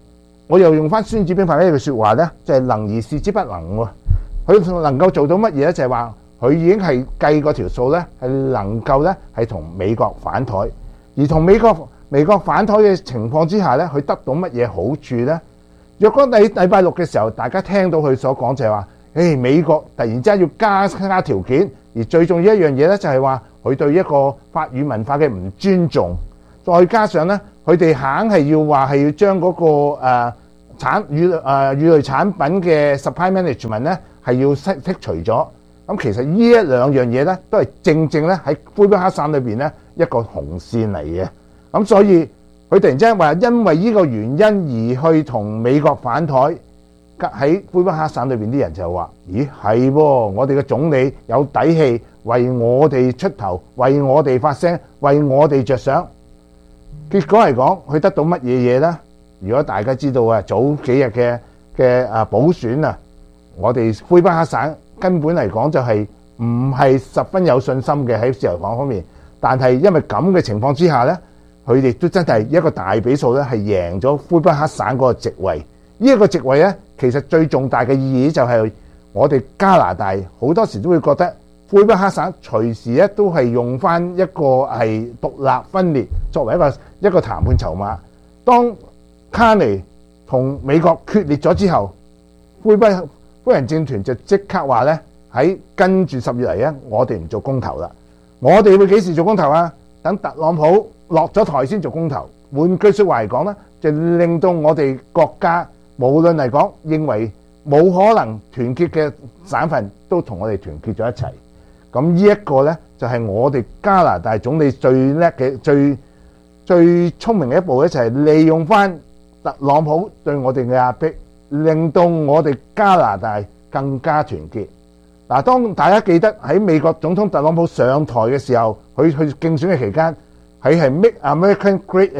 我又用翻《孫子兵法》呢句説話咧，就係能而示之不能喎。佢能夠做到乜嘢咧？就係話佢已經係計嗰條數咧，係能夠咧係同美國反台，而同美國反台嘅情況之下咧，佢得到乜嘢好處咧？若果禮拜六嘅時候，大家聽到佢所講就係話，美國突然之間要加條件，而最重要一樣嘢咧就係話佢對一個法語文化嘅唔尊重，再加上咧佢哋硬係要話係要將嗰個乳類產品嘅 supply management 咧係要剔除咗。咁其實呢一兩樣嘢咧都係正咧喺魁北克省裏邊咧一個紅線嚟嘅。咁所以佢突然之間話因為呢個原因而去同美國反台，喺魁北克省裏邊啲人就話：咦係喎，我哋嘅總理有底氣為我哋出頭，為我哋發聲，為我哋着想。結果嚟講，佢得到乜嘢嘢咧？如果大家知道啊，早幾日嘅補選啊，我哋魁北克省根本嚟講就係唔係十分有信心嘅喺自由黨方面，但係因為咁嘅情況之下咧，佢哋都真係一個大比數咧係贏咗魁北克省嗰個席位。呢一個席位咧，其實最重大嘅意義就係我哋加拿大好多時都會覺得魁北克省隨時咧都係用翻一個係獨立分裂作為一個談判籌碼。當卡尼同美國決裂咗之後，魁北克政團就即刻話咧喺跟住10月嚟咧，我哋唔做公投啦。我哋會幾時做公投啊？等特朗普落咗台先做公投。換句説話嚟講咧，就令到我哋國家無論嚟講認為冇可能團結嘅省份都同我哋團結咗一齊。咁呢一個咧就係我哋加拿大總理最叻嘅最聰明嘅一步咧，就係利用翻特朗普對我哋嘅壓迫，令到我哋加拿大更加團結。嗱，當大家記得喺美國總統特朗普上台嘅時候，佢去競選嘅期間，佢係 Make America Great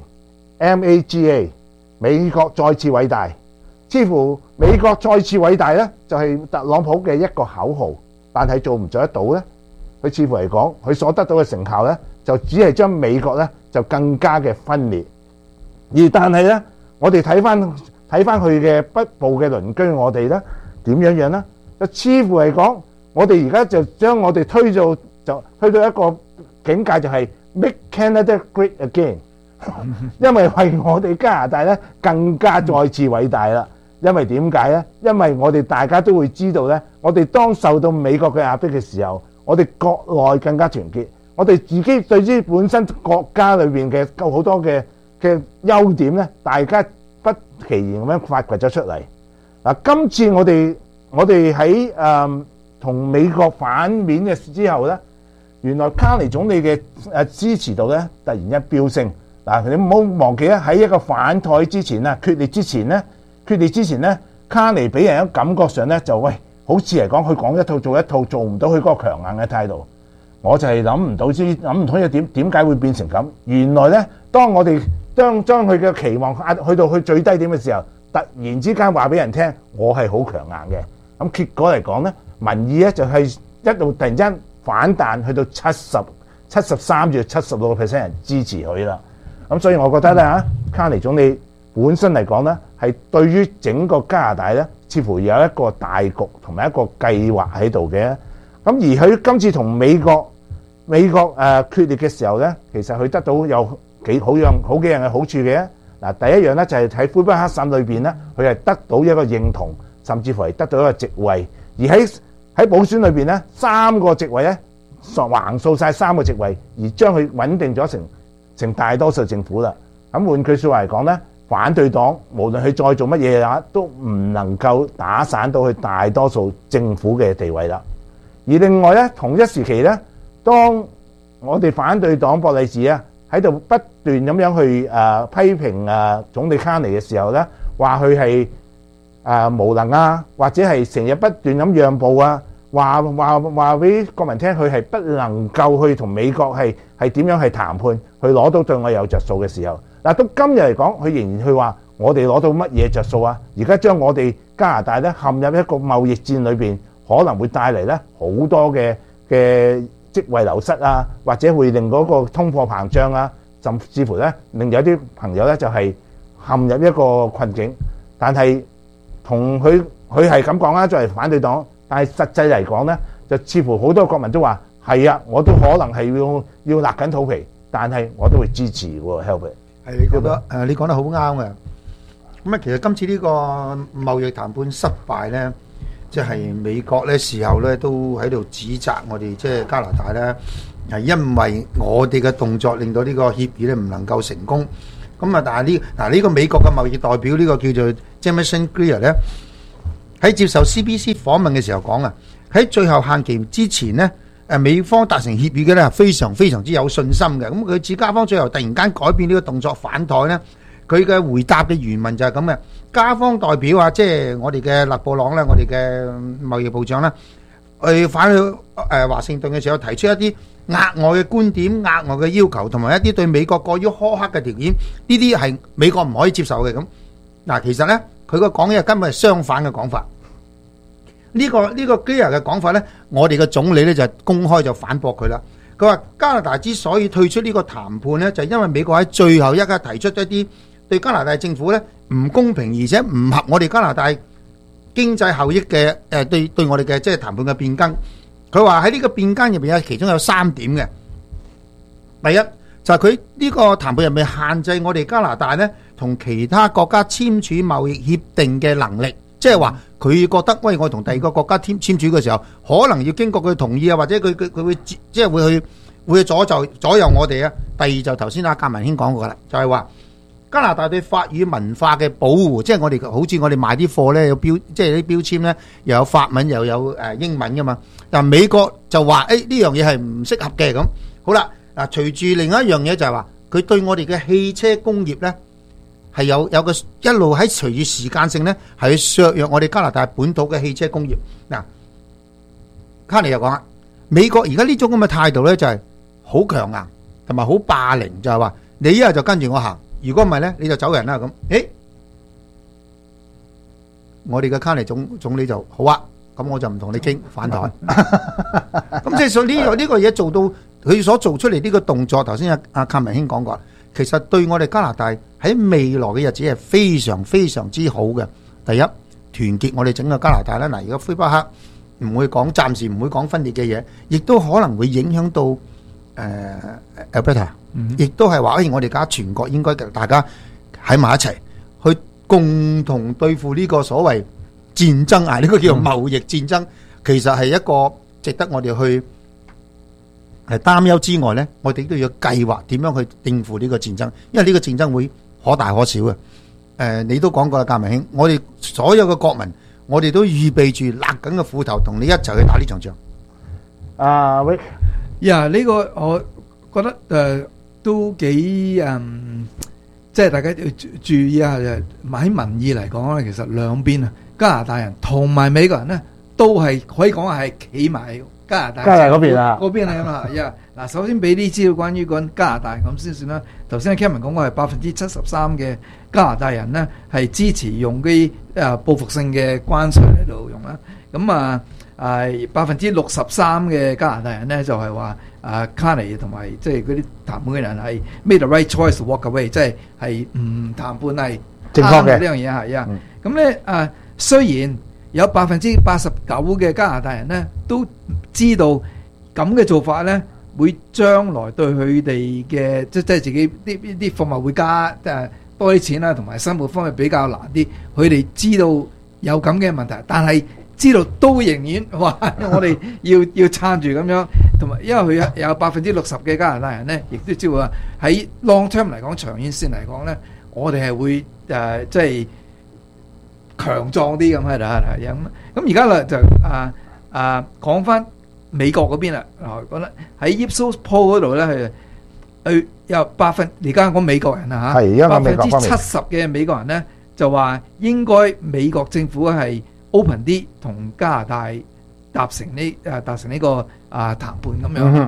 Again，MAGA， 美國再次偉大。似乎美國再次偉大咧，就係特朗普嘅一個口號，但係做唔做得到咧？佢似乎嚟講，佢所得到嘅成效咧，就只係將美國咧就更加嘅分裂。但係咧，我哋睇翻佢嘅北部嘅鄰居，我哋咧點樣咧？就似乎嚟講，我哋而家就將我哋推到一個境界，就係 Make Canada Great Again， 因為為我哋加拿大咧更加再次偉大啦。因為點解咧？因為我哋大家都會知道咧，我哋當受到美國嘅壓迫嘅時候，我哋國內更加團結，我哋自己對於本身國家裏邊嘅好多嘅優點咧，大家不其然咁樣發掘咗出嚟。嗱，今次我哋喺同美國反面嘅之後咧，原來卡尼總理嘅支持度咧突然一飆升。嗱，你唔好忘記咧，喺一個反台之前啊，決裂之前咧，卡尼俾人一感覺上咧就好似嚟講佢講一套做一套，做唔到佢嗰個強硬嘅態度。我就係諗唔通點解會變成咁？原來咧，當我哋將佢嘅期望壓去到最低點嘅時候，突然之間話俾人聽，我係好強硬嘅。咁結果嚟講咧，民意咧就係一路突然之間反彈，去到73至76% 人支持佢啦。咁所以我覺得咧卡尼總理本身嚟講咧，係對於整個加拿大咧，似乎有一個大局同埋一個計劃喺度嘅。咁而佢今次同美國決裂嘅時候咧，其實佢得到有好幾樣嘅好處嘅。嗱，第一樣咧就係喺魁北克省裏邊咧，佢係得到一個認同，甚至乎係得到一個席位。而喺補選裏邊咧，3個席位咧橫掃晒3個席位，而將佢穩定咗成大多數政府啦。咁換句説話嚟講咧，反對黨無論佢再做乜嘢啊，都唔能夠打散到佢大多數政府嘅地位啦。而另外咧，同一時期咧，當我哋反對黨博利治啊喺度不斷咁樣去批評總理卡尼嘅時候咧，話佢係無能啊，或者係成日不斷咁讓步啊，話俾國民聽佢係不能夠去同美國係點樣去談判，去攞到對我有着數嘅時候，嗱，到今日嚟講，佢仍然去話我哋攞到乜嘢着數啊？而家將我哋加拿大咧陷入一個貿易戰裏邊，可能會帶嚟咧好多嘅職位流失啊，或者會令嗰個通貨膨脹啊，甚至乎咧令有啲朋友咧就係陷入一個困境。但係同佢係咁講啦，作為反對黨，但係實際嚟講咧，就似乎好多國民都話係啊，我都可能係要勒緊肚皮，但係我都會支持喎 help。 係你覺得你講得好啱嘅。咁啊，其實今次呢個貿易談判失敗咧，即係美國咧事後咧都喺度指責我哋即係加拿大咧，係因為我哋嘅動作令到呢個協議咧唔能夠成功。咁啊，但係呢個美國嘅貿易代表呢個叫做 Jamieson Greer 咧，喺接受 CBC 訪問嘅時候講啊，喺最後限期之前咧，美方達成協議嘅咧係非常非常之有信心嘅。咁佢指加方最後突然間改變呢個動作反台咧。佢嘅回答嘅原文就係咁嘅，加方代表啊，即係我哋嘅勒布朗咧，我哋嘅貿易部長咧，去返去華盛頓嘅時候提出一啲額外嘅觀點、額外嘅要求，同埋一啲對美國過於苛刻嘅條件，呢啲係美國唔可以接受嘅。咁嗱，其實咧佢個講嘢根本係相反嘅講法。呢個基亞嘅講法咧，我哋嘅總理咧就公開就反駁佢啦。佢話加拿大之所以退出呢個談判咧，就係因為美國喺最後一刻提出一啲對加拿大政府咧唔公平，而且唔合我哋加拿大經濟效益嘅對我哋嘅即係談判嘅變更。佢話喺呢個變更入邊有其中有3點嘅。第一就係佢呢個談判入面限制我哋加拿大咧同其他國家簽署貿易協定嘅能力，即係話佢覺得喂，我同第二個國家簽署嘅時候，可能要經過佢同意啊，或者佢會即係會去左右我哋啊。第二就頭先阿格文兄講過啦，就係話。加拿大對法語文化嘅保護，即係我哋好似我哋賣啲貨咧，有標，即係啲標籤咧，又有法文又有英文噶嘛。但美國就話呢樣嘢係唔適合嘅咁。好啦，嗱，隨住另一樣嘢就係話，佢對我哋嘅汽車工業咧係有個一路喺隨住時間性咧係去削弱我哋加拿大本土嘅汽車工業。嗱，卡尼又講啦，美國而家呢種咁嘅態度咧就係好強硬同埋好霸凌，就係話你一係就跟住我行。如果唔係咧，你就走人啦咁。我哋嘅卡尼總理就好啊，咁我就唔同你傾反台。咁即係所以呢個嘢做到佢所做出嚟呢個動作，頭先阿卡文兄講過，其實對我哋加拿大喺未來嘅日子係非常非常之好嘅。第一，團結我哋整個加拿大啦。嗱，而家魁北克唔會講，暫時唔會講分裂嘅嘢，亦都可能會影響到Alberta。亦都係話，我哋而家全國應該大家喺埋一齊，去共同對付呢個所謂戰爭啊！呢個叫做貿易戰爭，其實係一個值得我哋去係擔憂之外呢，我哋都要計劃點樣去應付呢個戰爭，因為呢個戰爭會可大可小嘅。你都講過啦，格文兄，我哋所有嘅國民，我哋都預備住勒緊個褲頭，同你一齊去打呢場仗。 喂， 呢個我覺得都幾即係大家要注意下，喺民意嚟講咧，其實兩邊啊，加拿大人同埋美國人咧，都係可以講係企埋加拿大嗰邊啊，嗰邊嚟㗎嘛。嗱，首先俾啲資料關於嗰加拿大咁先算啦。頭先阿 Kevin 講過係73%嘅加拿大人咧係支持用啲報復性嘅關稅嚟到用啦。咁63%嘅加拿大人咧就係話卡尼同埋即係嗰啲談判嘅人係 made the right choice to walk away， 即係唔談判係正確嘅呢樣嘢係啊。咁咧雖然有89%嘅加拿大人咧都知道咁嘅做法咧會將來對佢哋嘅即係自己啲貨物會加多啲錢啦，同埋生活方面比較難啲。佢哋知道有咁嘅問題，但係知道都仍然話我哋要撐住咁樣，同埋因為佢有60%嘅加拿大人咧，亦都知道話喺 long term 嚟講，長遠線嚟講咧，我哋係會即係強壯啲咁喺度咁而家啦就講翻美國嗰邊啦，覺得喺 Ipsos Poll 嗰度咧係有而家講美國人啊嚇，70%嘅美國人咧就話應該美國政府係open 啲同加拿大達成呢個談判咁樣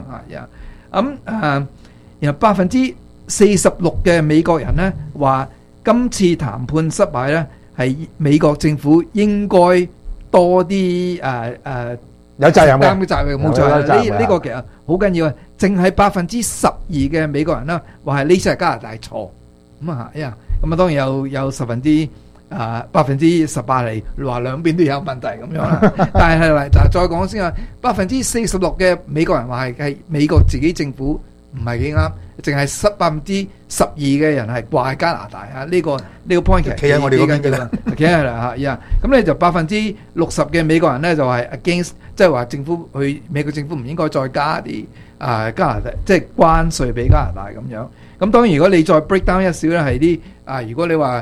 然後46%嘅美國人咧話今次談判失敗咧係美國政府應該多啲有責任嘅責任冇錯呢個其實好緊要啊！淨係12%嘅美國人啦話係呢次係加拿大錯咁咁啊當然有18%係話兩邊都有問題咁樣啦。但係嗱再講先啊，46%嘅美國人話係美國自己政府唔係幾啱，淨係12%嘅人係怪加拿大啊！呢個 point 企喺我哋嗰邊嘅啦， 企喺啦嚇，咁咧就60%嘅美國人咧就係 against， 即係話美國政府唔應該再加啲加拿大即係關稅俾加拿大咁樣。咁當然如果你再 break down 一少咧係啲如果你話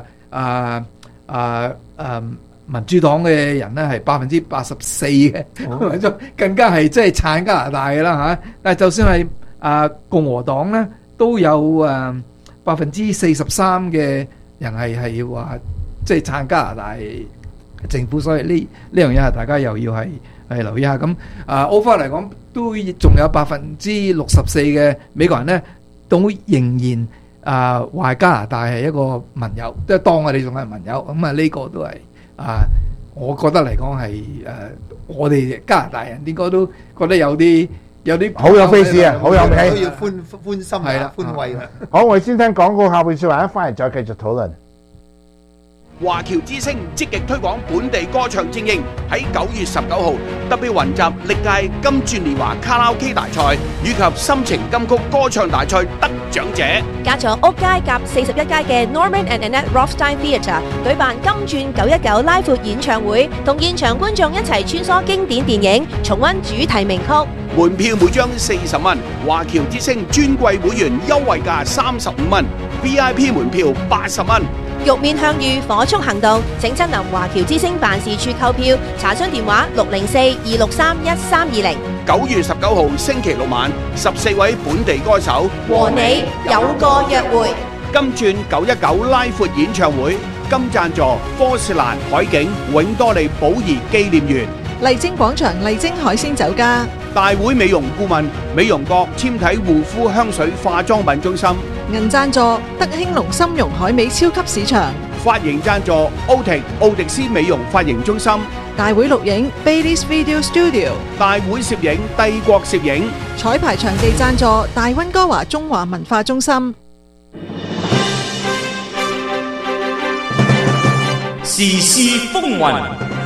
民主黨嘅人咧係84%嘅，更加係即係撐加拿大嘅啦嚇。但係就算係共和黨咧都有43%嘅人係話即係撐加拿大政府，所以呢樣嘢係大家又要係留意下。咁overall嚟講都仲有64%嘅美國人咧都仍然話加拿大係一個盟友，即係當我哋仲係盟友。咁呢個都係我覺得嚟講係我哋加拿大人應該都覺得有啲好有 face 啊，好有味， 都要歡心係啦，歡慰啦。 好，我哋先聽廣告，下半說話一翻嚟再繼續討論。 華僑之聲積極推廣本地歌唱精英，喺9月19號特別雲集歷屆金鑽年華卡拉 OK 大賽以及心情金曲歌唱大賽得獎者， 加咗屋街夾41街嘅 Norman and Annette Rothstein Theatre 舉辦金鑽919拉闊演唱會，同現場觀眾一齊穿梭經典電影，重溫主題名曲。 門票每張40蚊，華僑之聲尊貴會員優惠價35蚊 ，VIP 門票80蚊。 玉面向御，火速行動，請親臨華僑之聲辦事處購票，查詢電話604-263-1320。 9月19號星期六晚，14位本地歌手和你有個約會。 金鑽919拉闊演唱會，金贊助波士蘭海景永多利寶儀紀念園。 麗晶廣場麗晶海鮮酒家， 大會美容顧問美容閣纖體護膚香水化妝品中心， 銀贊助德興隆參茸海味超級市場， 髮型贊助奧迪斯美容髮型中心， 大會錄影 Baileys Video Studio， 大會攝影帝國攝影， 彩排場地贊助大溫哥華中華文化中心。 時事風雲，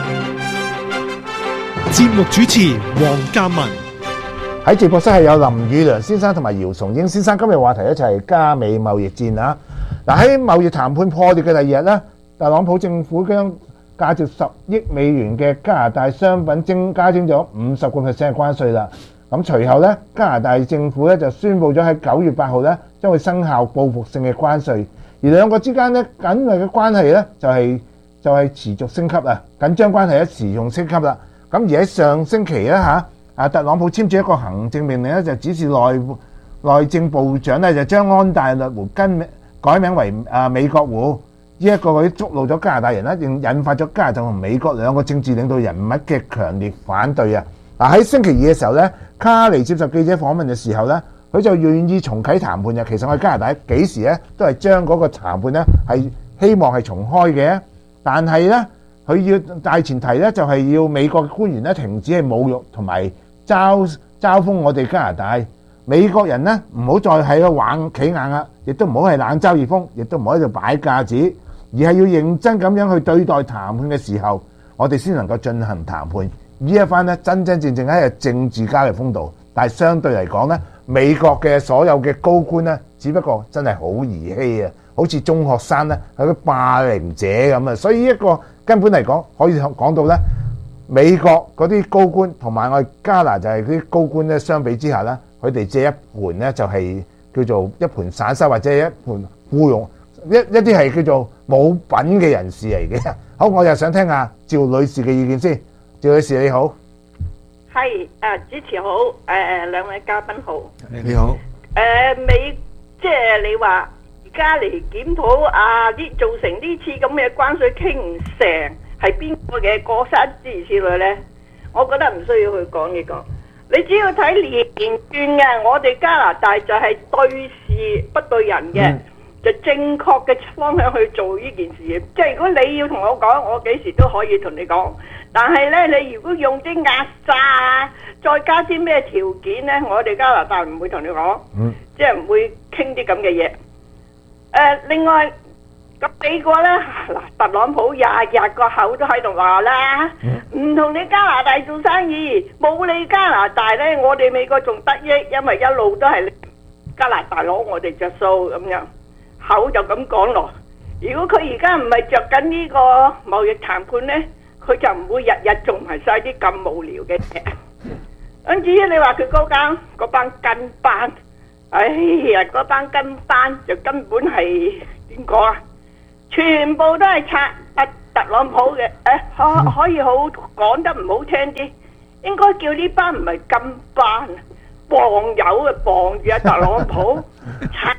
節目主持黃鑑文。 喺直播室係有林宇良先生同埋姚崇英先生。今日話題咧就係加美貿易戰啊！嗱，喺貿易談判破裂嘅第二日咧，特朗普政府將價值10億美元嘅加拿大商品加徵咗50% 嘅關稅啦。咁隨後咧，加拿大政府咧就宣布咗喺9月8號咧將會生效報復性嘅關稅，而兩個之間咧緊密嘅關係咧就係持續升級啊！緊張關係咧持續升級啦。咁而喺上星期咧特朗普簽署一個行政命令咧，就指示內政部長咧就將安大略湖改名為美國湖。呢一個佢觸怒咗加拿大人啦，引發咗加拿大同美國兩個政治領導人物嘅強烈反對啊！嗱，喺星期二嘅時候咧，卡尼接受記者訪問嘅時候咧，佢就願意重啟談判嘅。其實我哋加拿大幾時咧都係將嗰個談判咧係希望係重開嘅，但係咧佢要大前提咧就係要美國嘅官員咧停止係侮辱同埋嘲諷我哋加拿大。美國人咧唔好再喺度玩企硬啦，亦都唔好係冷嘲熱諷，亦都唔好喺度擺架子，而係要認真咁樣去對待談判嘅時候，我哋先能夠進行談判。呢一番咧真真正正係一個政治家嘅風度，但係相對嚟講咧，美國嘅所有嘅高官咧，只不過真係好兒戲啊，好似中學生咧係個霸凌者咁啊！所以一個根本嚟講，可以講到咧，美國嗰啲高官同埋我哋加拿大嗰啲高官咧相比之下咧，佢哋借一盤咧就係叫做一盤散沙，或者一盤僱傭一啲係叫做冇品嘅人士嚟嘅。好，我又想聽下趙女士嘅意見先。趙女士你好， 係主持好，兩位嘉賓好， 你好。 即係你話而家嚟檢討造成呢次咁嘅關稅傾唔成係邊個嘅過失之類咧？我覺得唔需要去講呢個。你只要睇連串嘅，我哋加拿大就係對事不對人嘅，就正確嘅方向去做呢件事。即係如果你要同我講，我幾時都可以同你講。但係呢，你如果用啲壓榨啊，再加啲咩條件呢，我哋加拿大唔會同你講，即係唔會傾啲咁嘅嘢。另外咁美國咧嗱，特朗普日日個口都喺度話啦，唔同你加拿大做生意，冇你加拿大咧，我哋美國仲得益，因為一路都係加拿大攞我哋着數咁樣，口就咁講落。如果佢而家唔係着緊呢個貿易談判咧，佢就唔會日日做埋晒啲咁無聊嘅嘢。咁至於你話佢嗰班跟班，哎呀，嗰班跟班就根本係點講啊？全部都係拆特朗普嘅，可以好講得唔好聽啲，應該叫呢班唔係跟班，傍友嘅傍住特朗普，拆